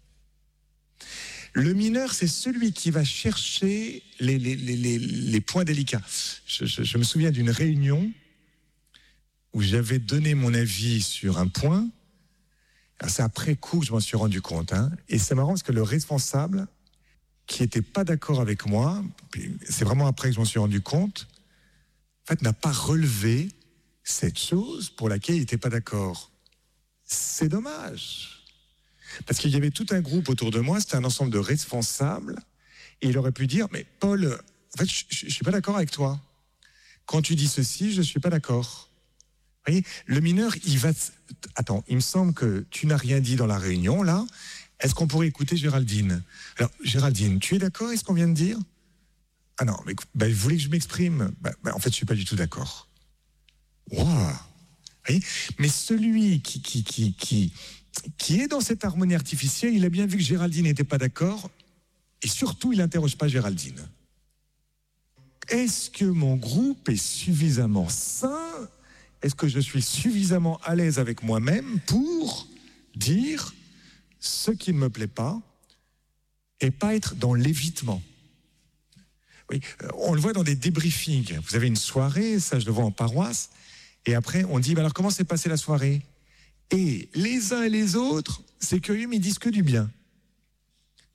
Le mineur, c'est celui qui va chercher les, les, les, les, les points délicats. Je, je, je me souviens d'une réunion où j'avais donné mon avis sur un point. C'est après coup que je m'en suis rendu compte. Hein. Et c'est marrant parce que le responsable, qui n'était pas d'accord avec moi, c'est vraiment après que je m'en suis rendu compte, en fait, n'a pas relevé cette chose pour laquelle il n'était pas d'accord. C'est dommage. Parce qu'il y avait tout un groupe autour de moi, c'était un ensemble de responsables, et il aurait pu dire, mais Paul, en fait, je ne suis pas d'accord avec toi. Quand tu dis ceci, je ne suis pas d'accord. Vous voyez, le mineur, il va... Attends, il me semble que tu n'as rien dit dans la réunion, là. Est-ce qu'on pourrait écouter Géraldine? Alors, Géraldine, tu es d'accord avec ce qu'on vient de dire? Ah non, mais bah, vous voulez que je m'exprime? bah, bah, En fait, je ne suis pas du tout d'accord. Waouh! Mais celui qui, qui, qui, qui, qui est dans cette harmonie artificielle, il a bien vu que Géraldine n'était pas d'accord, et surtout, il n'interroge pas Géraldine. Est-ce que mon groupe est suffisamment sain? Est-ce que je suis suffisamment à l'aise avec moi-même pour dire ce qui ne me plaît pas et pas être dans l'évitement? Oui, on le voit dans des débriefings. Vous avez une soirée, ça je le vois en paroisse, et après on dit, bah alors comment s'est passée la soirée? Et les uns et les autres, c'est curieux, mais ils disent que du bien.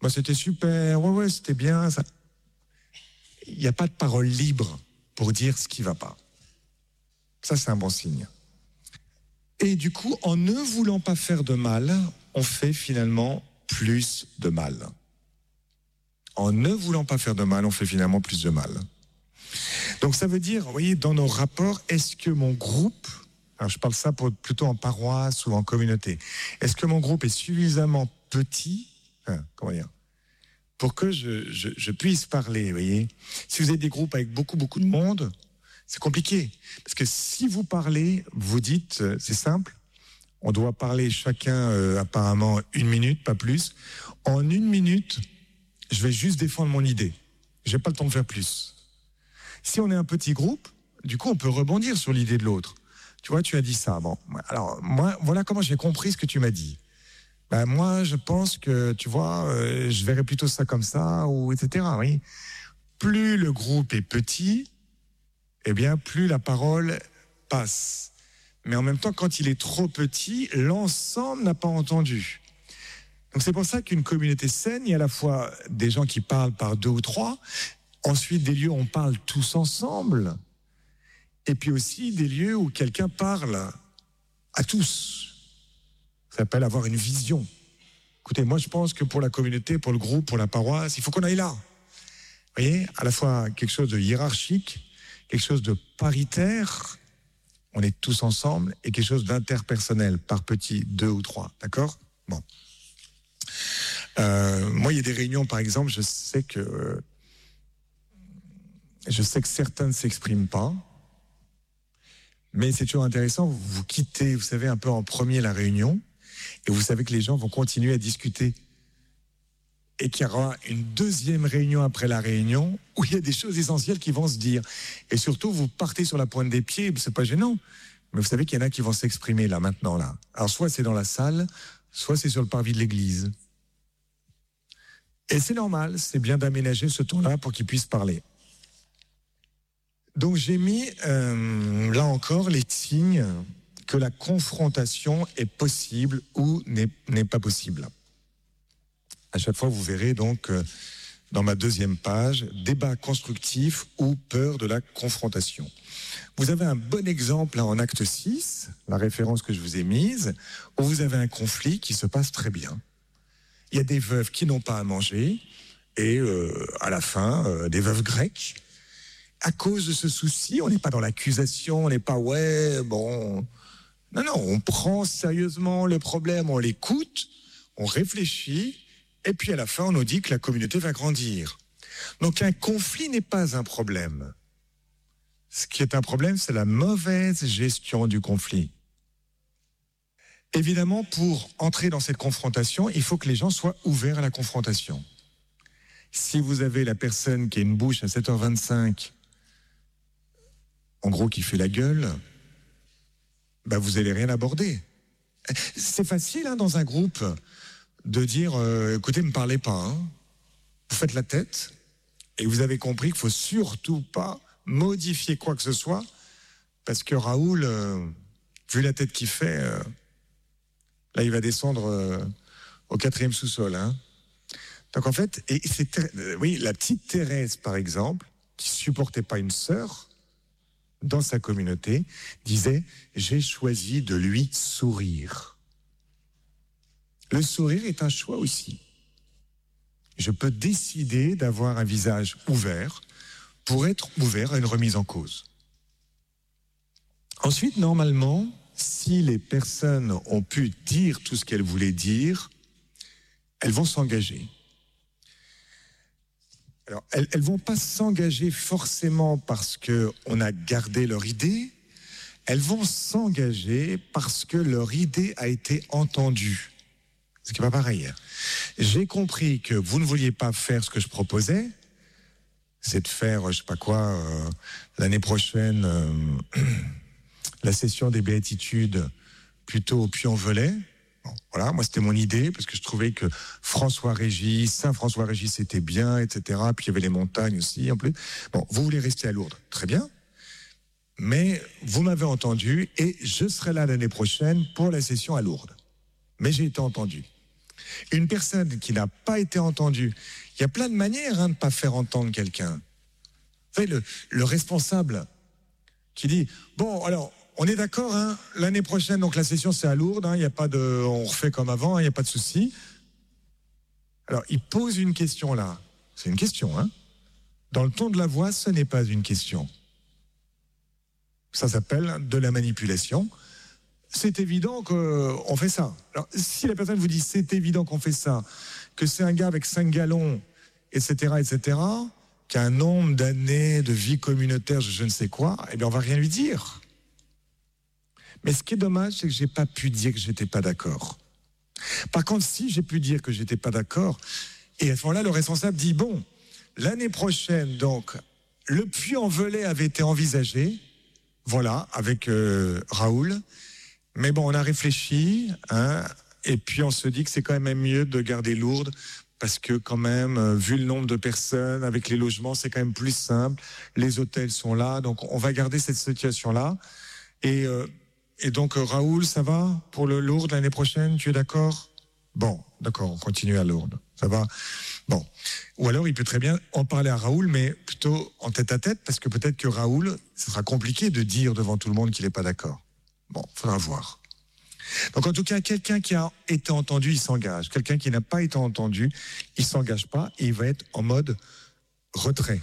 Bah, c'était super, ouais, ouais, c'était bien. Ça... Il n'y a pas de parole libre pour dire ce qui ne va pas. Ça, c'est un bon signe. Et du coup, en ne voulant pas faire de mal, on fait finalement plus de mal. En ne voulant pas faire de mal, on fait finalement plus de mal. Donc ça veut dire, vous voyez, dans nos rapports, est-ce que mon groupe, alors je parle ça pour, plutôt en paroisse ou en communauté, est-ce que mon groupe est suffisamment petit, enfin, comment dire, pour que je, je, je puisse parler, vous voyez. Si vous avez des groupes avec beaucoup, beaucoup de monde, c'est compliqué. Parce que si vous parlez, vous dites, c'est simple, on doit parler chacun euh, apparemment une minute, pas plus. En une minute, je vais juste défendre mon idée. Je n'ai pas le temps de faire plus. Si on est un petit groupe, du coup, on peut rebondir sur l'idée de l'autre. Tu vois, tu as dit ça. Bon, alors, moi, voilà comment j'ai compris ce que tu m'as dit. Ben, moi, je pense que, tu vois, euh, je verrais plutôt ça comme ça, ou et cetera. Oui. Plus le groupe est petit, eh bien, plus la parole passe. Mais en même temps, quand il est trop petit, l'ensemble n'a pas entendu. Donc c'est pour ça qu'une communauté saine, il y a à la fois des gens qui parlent par deux ou trois, ensuite des lieux où on parle tous ensemble, et puis aussi des lieux où quelqu'un parle à tous. Ça s'appelle avoir une vision. Écoutez, moi je pense que pour la communauté, pour le groupe, pour la paroisse, il faut qu'on aille là. Vous voyez, à la fois quelque chose de hiérarchique, quelque chose de paritaire, on est tous ensemble, et quelque chose d'interpersonnel, par petits, deux ou trois, d'accord ? Bon. Euh, moi, il y a des réunions, par exemple, je sais que je sais que certains ne s'expriment pas, mais c'est toujours intéressant, vous, vous quittez, vous savez, un peu en premier la réunion, et vous savez que les gens vont continuer à discuter. Et qu'il y aura une deuxième réunion après la réunion où il y a des choses essentielles qui vont se dire. Et surtout, vous partez sur la pointe des pieds, c'est pas gênant. Mais vous savez qu'il y en a qui vont s'exprimer là, maintenant, là. Alors, soit c'est dans la salle, soit c'est sur le parvis de l'église. Et c'est normal, c'est bien d'aménager ce temps-là pour qu'ils puissent parler. Donc, j'ai mis, euh, là encore, les signes que la confrontation est possible ou n'est, n'est pas possible. À chaque fois, vous verrez donc euh, dans ma deuxième page, débat constructif ou peur de la confrontation. Vous avez un bon exemple là, en acte six, la référence que je vous ai mise, où vous avez un conflit qui se passe très bien. Il y a des veuves qui n'ont pas à manger et euh, à la fin, euh, des veuves grecques. À cause de ce souci, on n'est pas dans l'accusation, on n'est pas « ouais, bon… » Non, non, on prend sérieusement le problème, on l'écoute, on réfléchit. Et puis à la fin, on nous dit que la communauté va grandir. Donc un conflit n'est pas un problème. Ce qui est un problème, c'est la mauvaise gestion du conflit. Évidemment, pour entrer dans cette confrontation, il faut que les gens soient ouverts à la confrontation. Si vous avez la personne qui a une bouche à sept heures vingt-cinq, en gros qui fait la gueule, bah vous n'allez rien aborder. C'est facile hein, dans un groupe de dire, euh, écoutez, ne me parlez pas, hein. Vous faites la tête, et vous avez compris qu'il ne faut surtout pas modifier quoi que ce soit, parce que Raoul, euh, vu la tête qu'il fait, euh, là, il va descendre euh, au quatrième sous-sol. Hein. Donc en fait, et c'est, euh, oui, la petite Thérèse, par exemple, qui ne supportait pas une sœur, dans sa communauté, disait, j'ai choisi de lui sourire. Le sourire est un choix aussi. Je peux décider d'avoir un visage ouvert pour être ouvert à une remise en cause. Ensuite, normalement, si les personnes ont pu dire tout ce qu'elles voulaient dire, elles vont s'engager. Alors, elles ne vont pas s'engager forcément parce qu'on a gardé leur idée, elles vont s'engager parce que leur idée a été entendue. Ce qui n'est pas pareil. J'ai compris que vous ne vouliez pas faire ce que je proposais, c'est de faire, je ne sais pas quoi, euh, l'année prochaine, euh, la session des béatitudes plutôt au Puy-en-Velay. Bon, voilà, moi c'était mon idée, parce que je trouvais que François-Régis, Saint-François-Régis c'était bien, et cetera. Puis il y avait les montagnes aussi, en plus. Bon, vous voulez rester à Lourdes, très bien. Mais vous m'avez entendu, et je serai là l'année prochaine pour la session à Lourdes. Mais j'ai été entendu. Une personne qui n'a pas été entendue, il y a plein de manières hein, de ne pas faire entendre quelqu'un. Vous savez, le, le responsable qui dit, bon, alors, on est d'accord, hein, l'année prochaine, donc la session c'est à Lourdes, hein, y a pas de, on refait comme avant, il hein, n'y a pas de souci. Alors, il pose une question là. C'est une question, hein. Dans le ton de la voix, ce n'est pas une question. Ça s'appelle de la manipulation. C'est évident qu'on fait ça. Alors, si la personne vous dit c'est évident qu'on fait ça, que c'est un gars avec cinq gallons, et cetera, et cetera, qui a un nombre d'années de vie communautaire, je ne sais quoi, eh bien, on va rien lui dire. Mais ce qui est dommage, c'est que j'ai pas pu dire que j'étais pas d'accord. Par contre, si j'ai pu dire que j'étais pas d'accord, et à ce moment-là, le responsable dit bon, l'année prochaine, donc, le Puy-en-Velay avait été envisagé, voilà, avec euh, Raoul. Mais bon, on a réfléchi, hein, et puis on se dit que c'est quand même mieux de garder Lourdes, parce que quand même, euh, vu le nombre de personnes, avec les logements, c'est quand même plus simple. Les hôtels sont là, donc on va garder cette situation-là. Et, euh, et donc, euh, Raoul, ça va pour le Lourdes l'année prochaine, tu es d'accord ? Bon, d'accord, on continue à Lourdes, ça va ? Bon. Ou alors, il peut très bien en parler à Raoul, mais plutôt en tête-à-tête, parce que peut-être que Raoul, ce sera compliqué de dire devant tout le monde qu'il n'est pas d'accord. Bon, il faudra voir. Donc en tout cas, quelqu'un qui a été entendu, il s'engage. Quelqu'un qui n'a pas été entendu, il ne s'engage pas et il va être en mode retrait.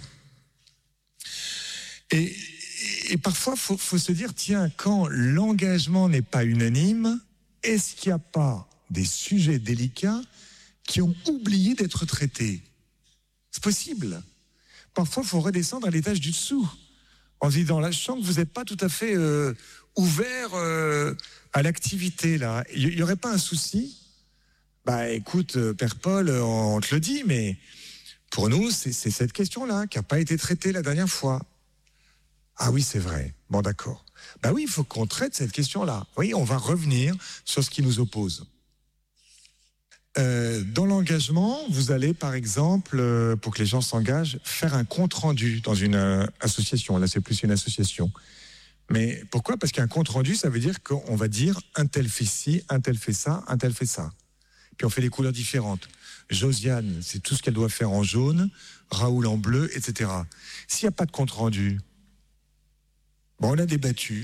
Et, et parfois, il faut, faut se dire, tiens, quand l'engagement n'est pas unanime, est-ce qu'il n'y a pas des sujets délicats qui ont oublié d'être traités ? C'est possible. Parfois, il faut redescendre à l'étage du dessous. En se disant, là, je sens que vous n'êtes pas tout à fait euh, ouvert euh, à l'activité, là. Il n'y aurait pas un souci ? Bah, écoute, euh, Père Paul, on te le dit, mais pour nous, c'est, c'est cette question-là qui n'a pas été traitée la dernière fois. Ah oui, c'est vrai. Bon, d'accord. Bah oui, il faut qu'on traite cette question-là. Oui, on va revenir sur ce qui nous oppose. Euh, dans l'engagement, vous allez, par exemple, euh, pour que les gens s'engagent, faire un compte-rendu dans une euh, association. Là, c'est plus une association. Mais pourquoi ? Parce qu'un compte-rendu, ça veut dire qu'on va dire un tel fait ci, un tel fait ça, un tel fait ça. Puis on fait des couleurs différentes. Josiane, c'est tout ce qu'elle doit faire en jaune, Raoul en bleu, et cetera. S'il n'y a pas de compte-rendu, bon, on a débattu,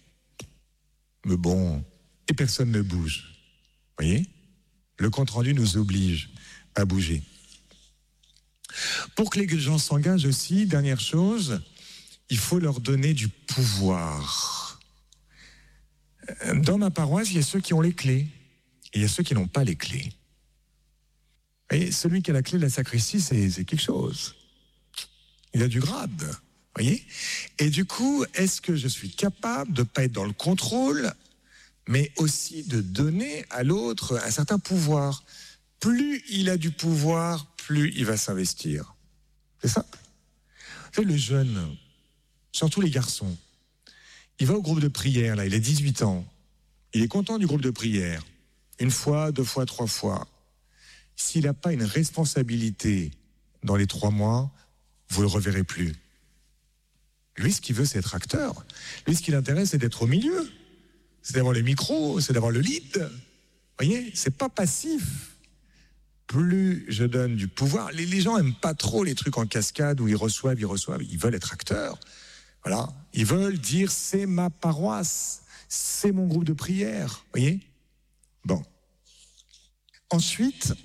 mais bon, et personne ne bouge. Vous voyez ? Le compte-rendu nous oblige à bouger. Pour que les gens s'engagent aussi, dernière chose, il faut leur donner du pouvoir. Dans ma paroisse, il y a ceux qui ont les clés et il y a ceux qui n'ont pas les clés. Et celui qui a la clé de la sacristie, c'est, c'est quelque chose. Il a du grade, vous voyez ? Et du coup, est-ce que je suis capable de ne pas être dans le contrôle, mais aussi de donner à l'autre un certain pouvoir. Plus il a du pouvoir, plus il va s'investir. C'est ça. Vous savez, le jeune, surtout les garçons, il va au groupe de prière, là, il a dix-huit ans. Il est content du groupe de prière. Une fois, deux fois, trois fois. S'il n'a pas une responsabilité dans les trois mois, vous ne le reverrez plus. Lui, ce qu'il veut, c'est être acteur. Lui, ce qui l'intéresse, c'est d'être au milieu. C'est d'avoir le micro, c'est d'avoir le lead. Vous voyez, c'est pas passif. Plus je donne du pouvoir, les, les gens aiment pas trop les trucs en cascade où ils reçoivent, ils reçoivent. Ils veulent être acteurs. Voilà. Ils veulent dire c'est ma paroisse, c'est mon groupe de prière. Vous voyez ? Bon. Ensuite,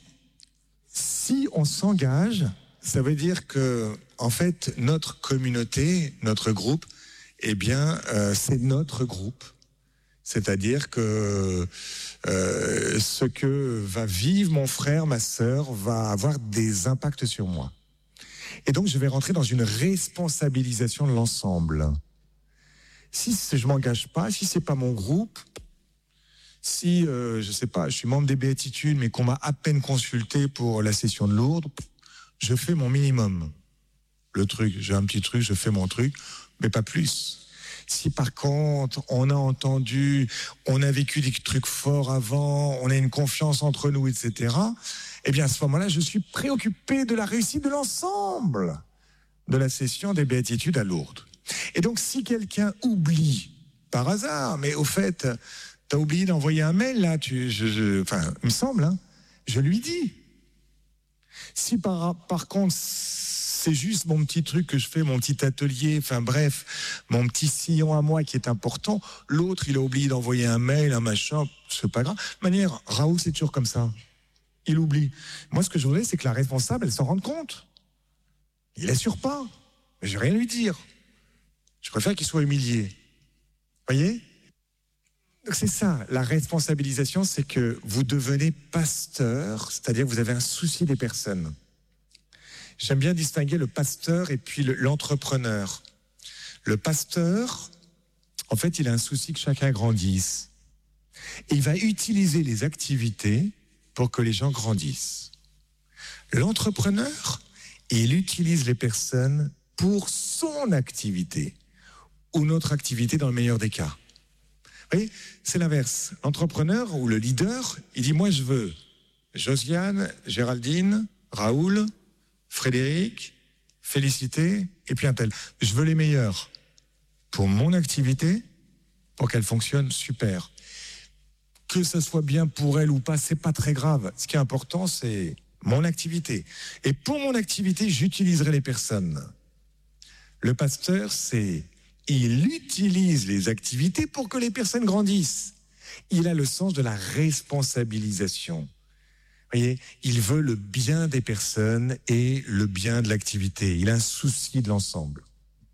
si on s'engage, ça veut dire que, en fait, notre communauté, notre groupe, eh bien, euh, c'est notre groupe. C'est-à-dire que euh, ce que va vivre mon frère, ma sœur, va avoir des impacts sur moi. Et donc, je vais rentrer dans une responsabilisation de l'ensemble. Si je m'engage pas, si c'est pas mon groupe, si, euh, je sais pas, je suis membre des Béatitudes, mais qu'on m'a à peine consulté pour la session de Lourdes, je fais mon minimum. Le truc, j'ai un petit truc, je fais mon truc, mais pas plus. Si par contre, on a entendu, on a vécu des trucs forts avant, on a une confiance entre nous, et cetera, eh bien à ce moment-là, je suis préoccupé de la réussite de l'ensemble de la session des Béatitudes à Lourdes. Et donc, si quelqu'un oublie, par hasard, mais au fait, t'as oublié d'envoyer un mail, là, tu, je, je, enfin, il me semble, hein, je lui dis. Si par, par contre, c'est juste mon petit truc que je fais, mon petit atelier, enfin bref, mon petit sillon à moi qui est important, l'autre, il a oublié d'envoyer un mail, un machin, c'est pas grave. De toute manière, Raoul, c'est toujours comme ça. Il oublie. Moi, ce que je voudrais, c'est que la responsable, elle s'en rende compte. Il assure pas. Mais je vais rien lui dire. Je préfère qu'il soit humilié. Voyez ? Donc c'est ça, la responsabilisation, c'est que vous devenez pasteur, c'est-à-dire que vous avez un souci des personnes. J'aime bien distinguer le pasteur et puis le, l'entrepreneur. Le pasteur, en fait, il a un souci que chacun grandisse. Et il va utiliser les activités pour que les gens grandissent. L'entrepreneur, il utilise les personnes pour son activité ou notre activité dans le meilleur des cas. Vous voyez, c'est l'inverse. L'entrepreneur ou le leader, il dit, moi je veux Josiane, Géraldine, Raoul, Frédéric, Félicité, et puis un tel. Je veux les meilleurs pour mon activité, pour qu'elle fonctionne super. Que ça soit bien pour elle ou pas, c'est pas très grave. Ce qui est important, c'est mon activité. Et pour mon activité, j'utiliserai les personnes. Le pasteur, c'est... il utilise les activités pour que les personnes grandissent. Il a le sens de la responsabilisation. Vous voyez, il veut le bien des personnes et le bien de l'activité. Il a un souci de l'ensemble.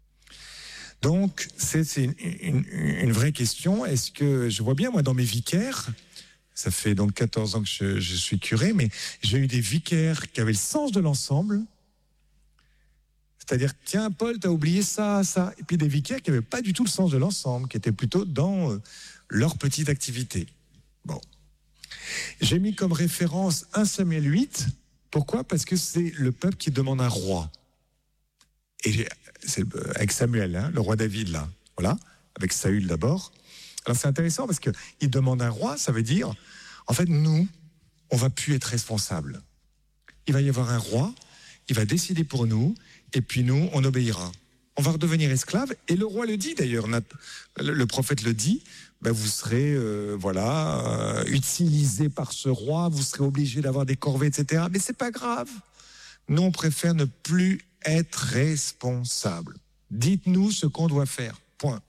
Donc, c'est, c'est une, une, une vraie question. Est-ce que, je vois bien, moi, dans mes vicaires, ça fait donc quatorze ans que je, je suis curé, mais j'ai eu des vicaires qui avaient le sens de l'ensemble. C'est-à-dire, tiens, Paul, t'as oublié ça, ça. Et puis des vicaires qui n'avaient pas du tout le sens de l'ensemble, qui étaient plutôt dans euh, leur petite activité. Bon. J'ai mis comme référence un Samuel huit. Pourquoi ? Parce que c'est le peuple qui demande un roi. Et j'ai, c'est avec Samuel, hein, le roi David, là. Voilà. Avec Saül d'abord. Alors c'est intéressant parce qu'il demande un roi, ça veut dire, en fait, nous, on ne va plus être responsables. Il va y avoir un roi, il va décider pour nous, et puis nous, on obéira. On va redevenir esclaves, et le roi le dit d'ailleurs, le prophète le dit, ben vous serez euh, voilà, euh, utilisés par ce roi, vous serez obligés d'avoir des corvées, et cetera. Mais c'est pas grave. Nous, on préfère ne plus être responsables. Dites-nous ce qu'on doit faire, point.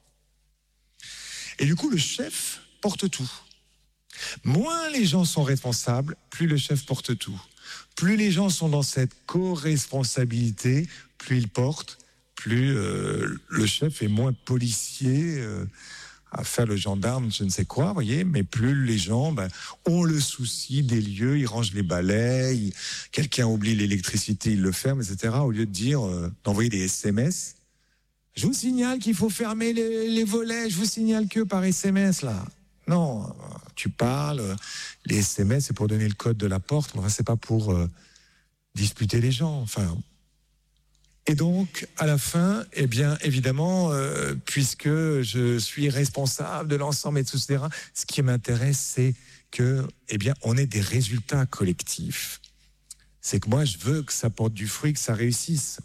Et du coup, le chef porte tout. Moins les gens sont responsables, plus le chef porte tout. Plus les gens sont dans cette co-responsabilité, plus ils portent, plus euh, le chef est moins policier euh, à faire le gendarme, je ne sais quoi, voyez, mais plus les gens ben, ont le souci des lieux, ils rangent les balais, ils, quelqu'un oublie l'électricité, il le ferme, et cetera. Au lieu de dire, euh, d'envoyer des S M S, je vous signale qu'il faut fermer les, les volets, je vous signale que par S M S, là. Non, tu parles, les S M S, c'est pour donner le code de la porte, mais enfin, c'est pas pour euh, disputer les gens, enfin... Et donc, à la fin, eh bien, évidemment, euh, puisque je suis responsable de l'ensemble, et cetera, ce qui m'intéresse, c'est que, eh bien, on ait des résultats collectifs. C'est que moi, je veux que ça porte du fruit, que ça réussisse.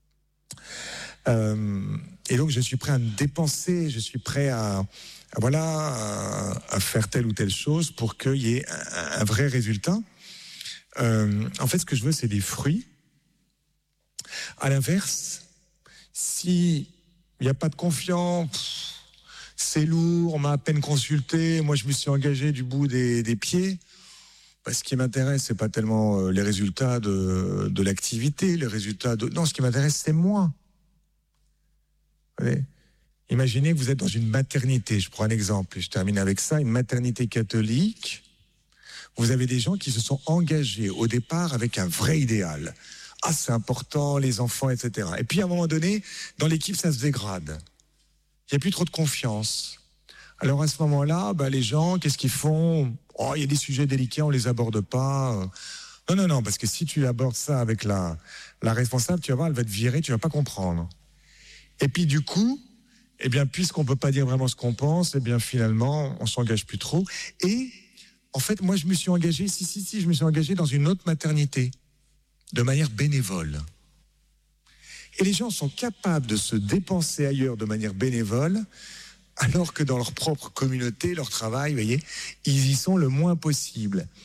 Euh, et donc, je suis prêt à me dépenser, je suis prêt à, à voilà, à, à faire telle ou telle chose pour qu'il y ait un, un vrai résultat. Euh, en fait, ce que je veux, c'est des fruits. À l'inverse, s'il n'y a pas de confiance, pff, c'est lourd, on m'a à peine consulté, moi je me suis engagé du bout des, des pieds, bah, ce qui m'intéresse, c'est pas tellement les résultats de, de l'activité, les résultats de... Non, ce qui m'intéresse, c'est moi. Vous voyez ? Imaginez que vous êtes dans une maternité, je prends un exemple, et je termine avec ça, une maternité catholique, vous avez des gens qui se sont engagés au départ avec un vrai idéal. Ah, c'est important, les enfants, et cetera. Et puis, à un moment donné, dans l'équipe, ça se dégrade. Il n'y a plus trop de confiance. Alors, à ce moment-là, bah, les gens, qu'est-ce qu'ils font ? Oh, il y a des sujets délicats, on ne les aborde pas. Non, non, non, parce que si tu abordes ça avec la, la responsable, tu vas voir, elle va te virer, tu ne vas pas comprendre. Et puis, du coup, eh bien, puisqu'on ne peut pas dire vraiment ce qu'on pense, eh bien, finalement, on ne s'engage plus trop. Et, en fait, moi, je me suis engagé, si, si, si, je me suis engagé dans une autre maternité, de manière bénévole. Et les gens sont capables de se dépenser ailleurs de manière bénévole, alors que dans leur propre communauté, leur travail, vous voyez, ils y sont le moins possible.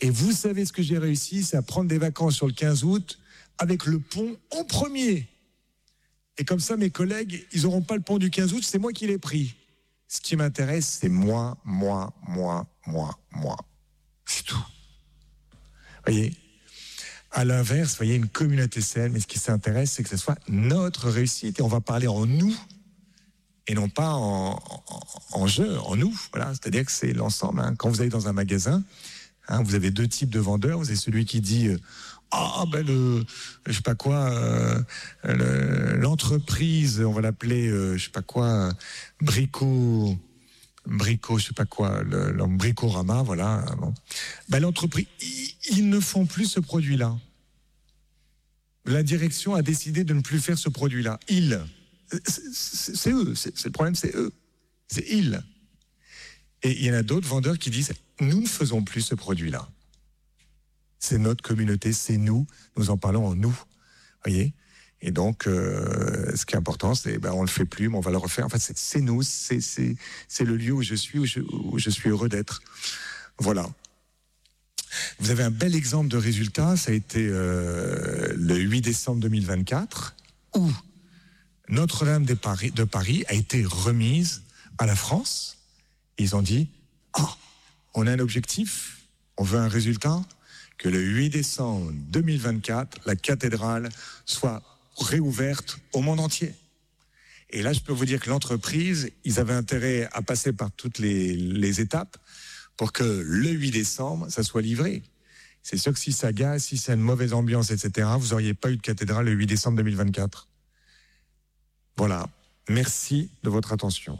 Et vous savez ce que j'ai réussi, c'est à prendre des vacances sur le quinze août avec le pont en premier. Et comme ça, mes collègues, ils n'auront pas le pont du quinze août, c'est moi qui l'ai pris. Ce qui m'intéresse, c'est moi, moi, moi, moi, moi. C'est tout. Vous voyez ? À l'inverse, vous voyez, une communauté saine, mais ce qui s'intéresse, c'est que ce soit notre réussite. Et on va parler en nous, et non pas en, en, en jeu, en nous. Voilà, c'est-à-dire que c'est l'ensemble. Hein. Quand vous allez dans un magasin, hein, vous avez deux types de vendeurs. Vous avez celui qui dit euh, ah ben le, je sais pas quoi, euh, le, l'entreprise, on va l'appeler, euh, je sais pas quoi, Brico, Brico, je sais pas quoi, le, le Bricorama, voilà. Bon. Ben l'entreprise, ils, ils ne font plus ce produit-là. La direction a décidé de ne plus faire ce produit-là. Ils. C'est, c'est eux, c'est, c'est le problème, c'est eux, c'est ils. Et il y en a d'autres vendeurs qui disent nous ne faisons plus ce produit-là. C'est notre communauté, c'est nous, nous en parlons en nous, voyez. Et donc, euh, ce qui est important, c'est ben on le fait plus, mais on va le refaire. En fait, c'est, c'est nous, c'est c'est c'est le lieu où je suis, où je, où je suis heureux d'être. Voilà. Vous avez un bel exemple de résultat. Ça a été euh, le huit décembre deux mille vingt-quatre, où Notre-Dame de Paris, de Paris a été remise à la France. Ils ont dit ah, oh, on a un objectif, on veut un résultat, que le huit décembre deux mille vingt-quatre, la cathédrale soit réouverte au monde entier. Et là, je peux vous dire que l'entreprise, ils avaient intérêt à passer par toutes les, les étapes pour que le huit décembre, ça soit livré. C'est sûr que si ça gâche, si c'est une mauvaise ambiance, et cetera, vous n'auriez pas eu de cathédrale le huit décembre deux mille vingt-quatre. Voilà. Merci de votre attention.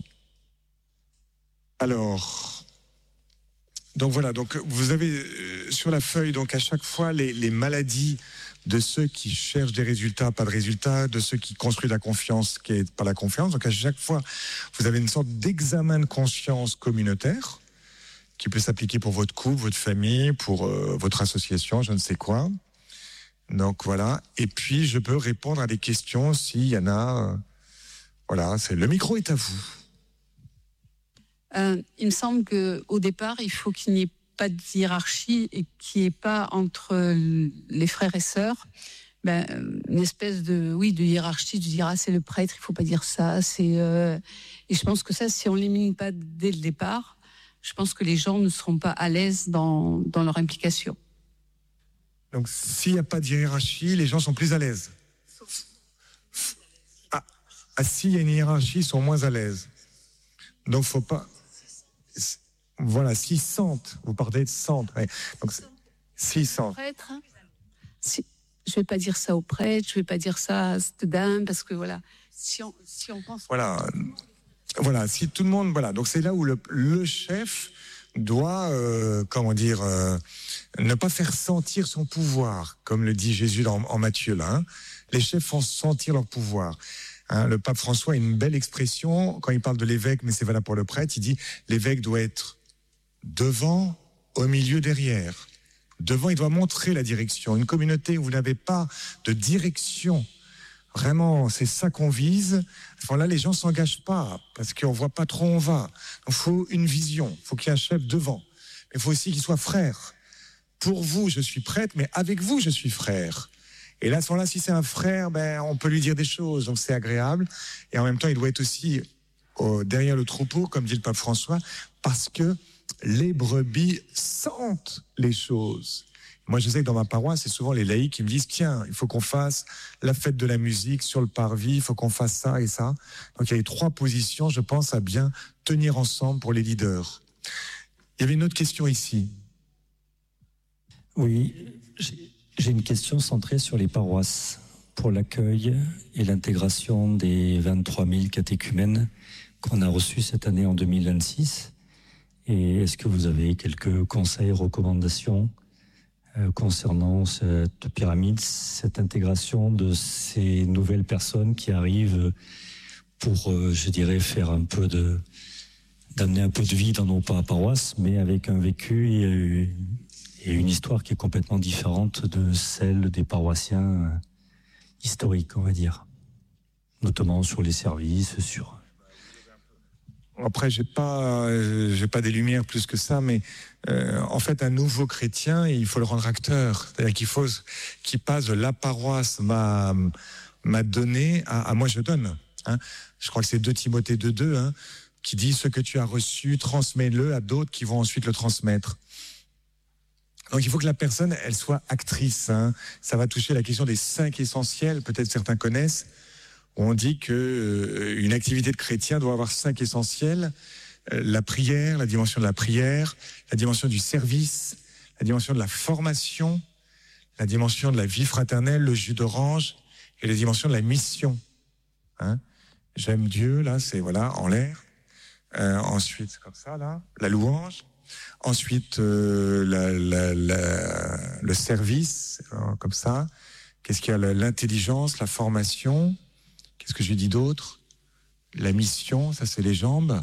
Alors, donc voilà, donc vous avez euh, sur la feuille, donc à chaque fois, les, les maladies de ceux qui cherchent des résultats, pas de résultats, de ceux qui construisent la confiance, qui est pas la confiance. Donc à chaque fois, vous avez une sorte d'examen de conscience communautaire qui peut s'appliquer pour votre couple, votre famille, pour euh, votre association, je ne sais quoi. Donc voilà. Et puis, je peux répondre à des questions s'il y en a. Euh, voilà, c'est, le micro est à vous. Euh, il me semble qu'au départ, il faut qu'il n'y ait pas de hiérarchie et qu'il n'y ait pas entre les frères et sœurs ben, une espèce de, oui, de hiérarchie, de dire ah, c'est le prêtre, il ne faut pas dire ça. C'est, euh... Et je pense que ça, si on ne l'élimine pas dès le départ, je pense que les gens ne seront pas à l'aise dans, dans leur implication. Donc, s'il n'y a pas de hiérarchie, les gens sont plus à l'aise. Ah, ah s'il y a une hiérarchie, ils sont moins à l'aise. Donc, faut pas. Voilà, s'ils sentent, vous parlez de sentent. Ouais. Donc, s'ils sentent. Prêtre, hein si, je ne vais pas dire ça au prêtre, je ne vais pas dire ça à cette dame, parce que voilà, si on, si on pense. Voilà. Voilà, si tout le monde, voilà, donc c'est là où le, le chef doit, euh, comment dire, euh, ne pas faire sentir son pouvoir, comme le dit Jésus dans, en Matthieu là. Hein. Les chefs font sentir leur pouvoir. Hein, le pape François a une belle expression quand il parle de l'évêque, mais c'est valable pour le prêtre. Il dit l'évêque doit être devant, au milieu, derrière. Devant, il doit montrer la direction. Une communauté où vous n'avez pas de direction. Vraiment, c'est ça qu'on vise. Enfin, là, les gens s'engagent pas parce qu'on voit pas trop où on va. Il faut une vision. Il faut qu'il y ait un chef devant. Mais il faut aussi qu'il soit frère. Pour vous, je suis prêtre, mais avec vous, je suis frère. Et là, à ce moment-là, si c'est un frère, ben, on peut lui dire des choses. Donc, c'est agréable. Et en même temps, il doit être aussi euh, derrière le troupeau, comme dit le pape François, parce que les brebis sentent les choses. Moi, je sais que dans ma paroisse, c'est souvent les laïcs qui me disent « Tiens, il faut qu'on fasse la fête de la musique sur le parvis, il faut qu'on fasse ça et ça. » Donc, il y a les trois positions, je pense, à bien tenir ensemble pour les leaders. Il y avait une autre question ici. Oui, j'ai, j'ai une question centrée sur les paroisses pour l'accueil et l'intégration des vingt-trois mille catéchumènes qu'on a reçus cette année en deux mille vingt-six. Et est-ce que vous avez quelques conseils, recommandations Euh, concernant cette pyramide, cette intégration de ces nouvelles personnes qui arrivent pour, euh, je dirais, faire un peu de, d'amener un peu de vie dans nos paroisses, mais avec un vécu et, et une histoire qui est complètement différente de celle des paroissiens historiques, on va dire, notamment sur les services, sur. Après, j'ai pas, euh, j'ai pas des lumières plus que ça, mais euh, en fait, un nouveau chrétien, il faut le rendre acteur. C'est-à-dire qu'il faut qu'il passe de la paroisse m'a m'a donné à, à moi je donne. Hein. Je crois que c'est deux Timothée deux deux, hein, qui dit ce que tu as reçu, transmets-le à d'autres qui vont ensuite le transmettre. Donc il faut que la personne, elle soit actrice. Hein. Ça va toucher la question des cinq essentiels, peut-être certains connaissent. On dit que euh, une activité de chrétien doit avoir cinq essentiels: euh, la prière, la dimension de la prière, la dimension du service, la dimension de la formation, la dimension de la vie fraternelle, le jus d'orange, et la dimension de la mission. Hein. J'aime Dieu, là, c'est voilà en l'air. Euh, ensuite, comme ça, là, la louange. Ensuite, euh, la, la, la, le service, euh, comme ça. Qu'est-ce qu'il y a? L'intelligence, la formation. Qu'est-ce que j'ai dit d'autre? La mission, ça c'est les jambes.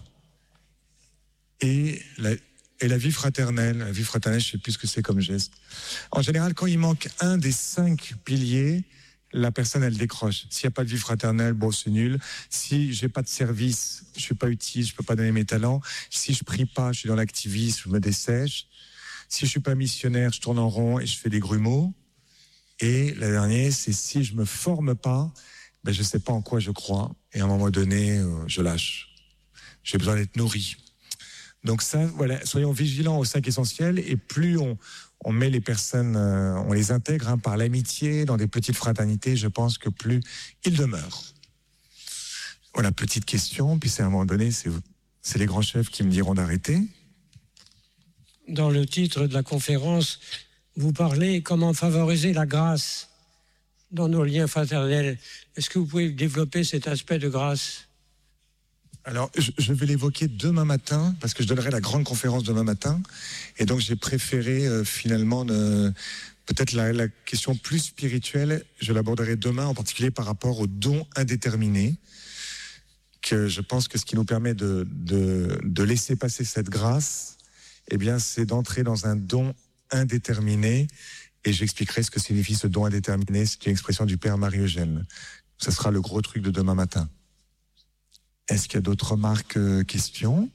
Et la, et la vie fraternelle. La vie fraternelle, je ne sais plus ce que c'est comme geste. En général, quand il manque un des cinq piliers, la personne, elle décroche. S'il n'y a pas de vie fraternelle, bon, c'est nul. Si j'ai pas de service, je suis pas utile, je peux pas donner mes talents. Si je prie pas, je suis dans l'activisme, je me dessèche. Si je suis pas missionnaire, je tourne en rond et je fais des grumeaux. Et la dernière, c'est si je me forme pas, ben je sais pas en quoi je crois. Et à un moment donné, euh, je lâche. J'ai besoin d'être nourri. Donc ça, voilà, soyons vigilants aux cinq essentiels. Et plus on on met les personnes, euh, on les intègre hein, par l'amitié dans des petites fraternités, je pense que plus ils demeurent. Voilà, petite question, puis c'est à un moment donné, c'est, c'est les grands chefs qui me diront d'arrêter. Dans le titre de la conférence, vous parlez comment favoriser la grâce dans nos liens fraternels. Est-ce que vous pouvez développer cet aspect de grâce ? Alors, je, je vais l'évoquer demain matin, parce que je donnerai la grande conférence demain matin. Et donc, j'ai préféré euh, finalement, euh, peut-être la, la question plus spirituelle, je l'aborderai demain, en particulier par rapport au don indéterminé, que je pense que ce qui nous permet de, de, de laisser passer cette grâce, eh bien, c'est d'entrer dans un don indéterminé. Et j'expliquerai ce que signifie ce don indéterminé. C'est une expression du Père Marie-Eugène. Ce sera le gros truc de demain matin. Est-ce qu'il y a d'autres remarques, euh, questions?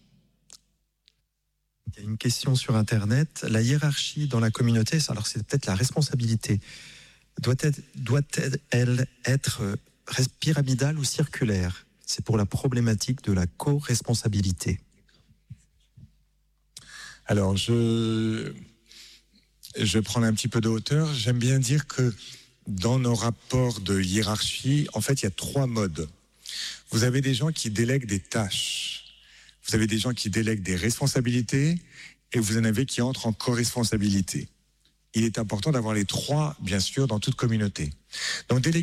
Il y a une question sur Internet. La hiérarchie dans la communauté, alors c'est peut-être la responsabilité, doit-elle, doit-elle être pyramidale ou circulaire? C'est pour la problématique de la co-responsabilité. Alors, je, je vais prendre un petit peu de hauteur. J'aime bien dire que dans nos rapports de hiérarchie, en fait, il y a trois modes. Vous avez des gens qui délèguent des tâches, vous avez des gens qui délèguent des responsabilités, et vous en avez qui entrent en co-responsabilité. Il est important d'avoir les trois, bien sûr, dans toute communauté. Donc, déléguer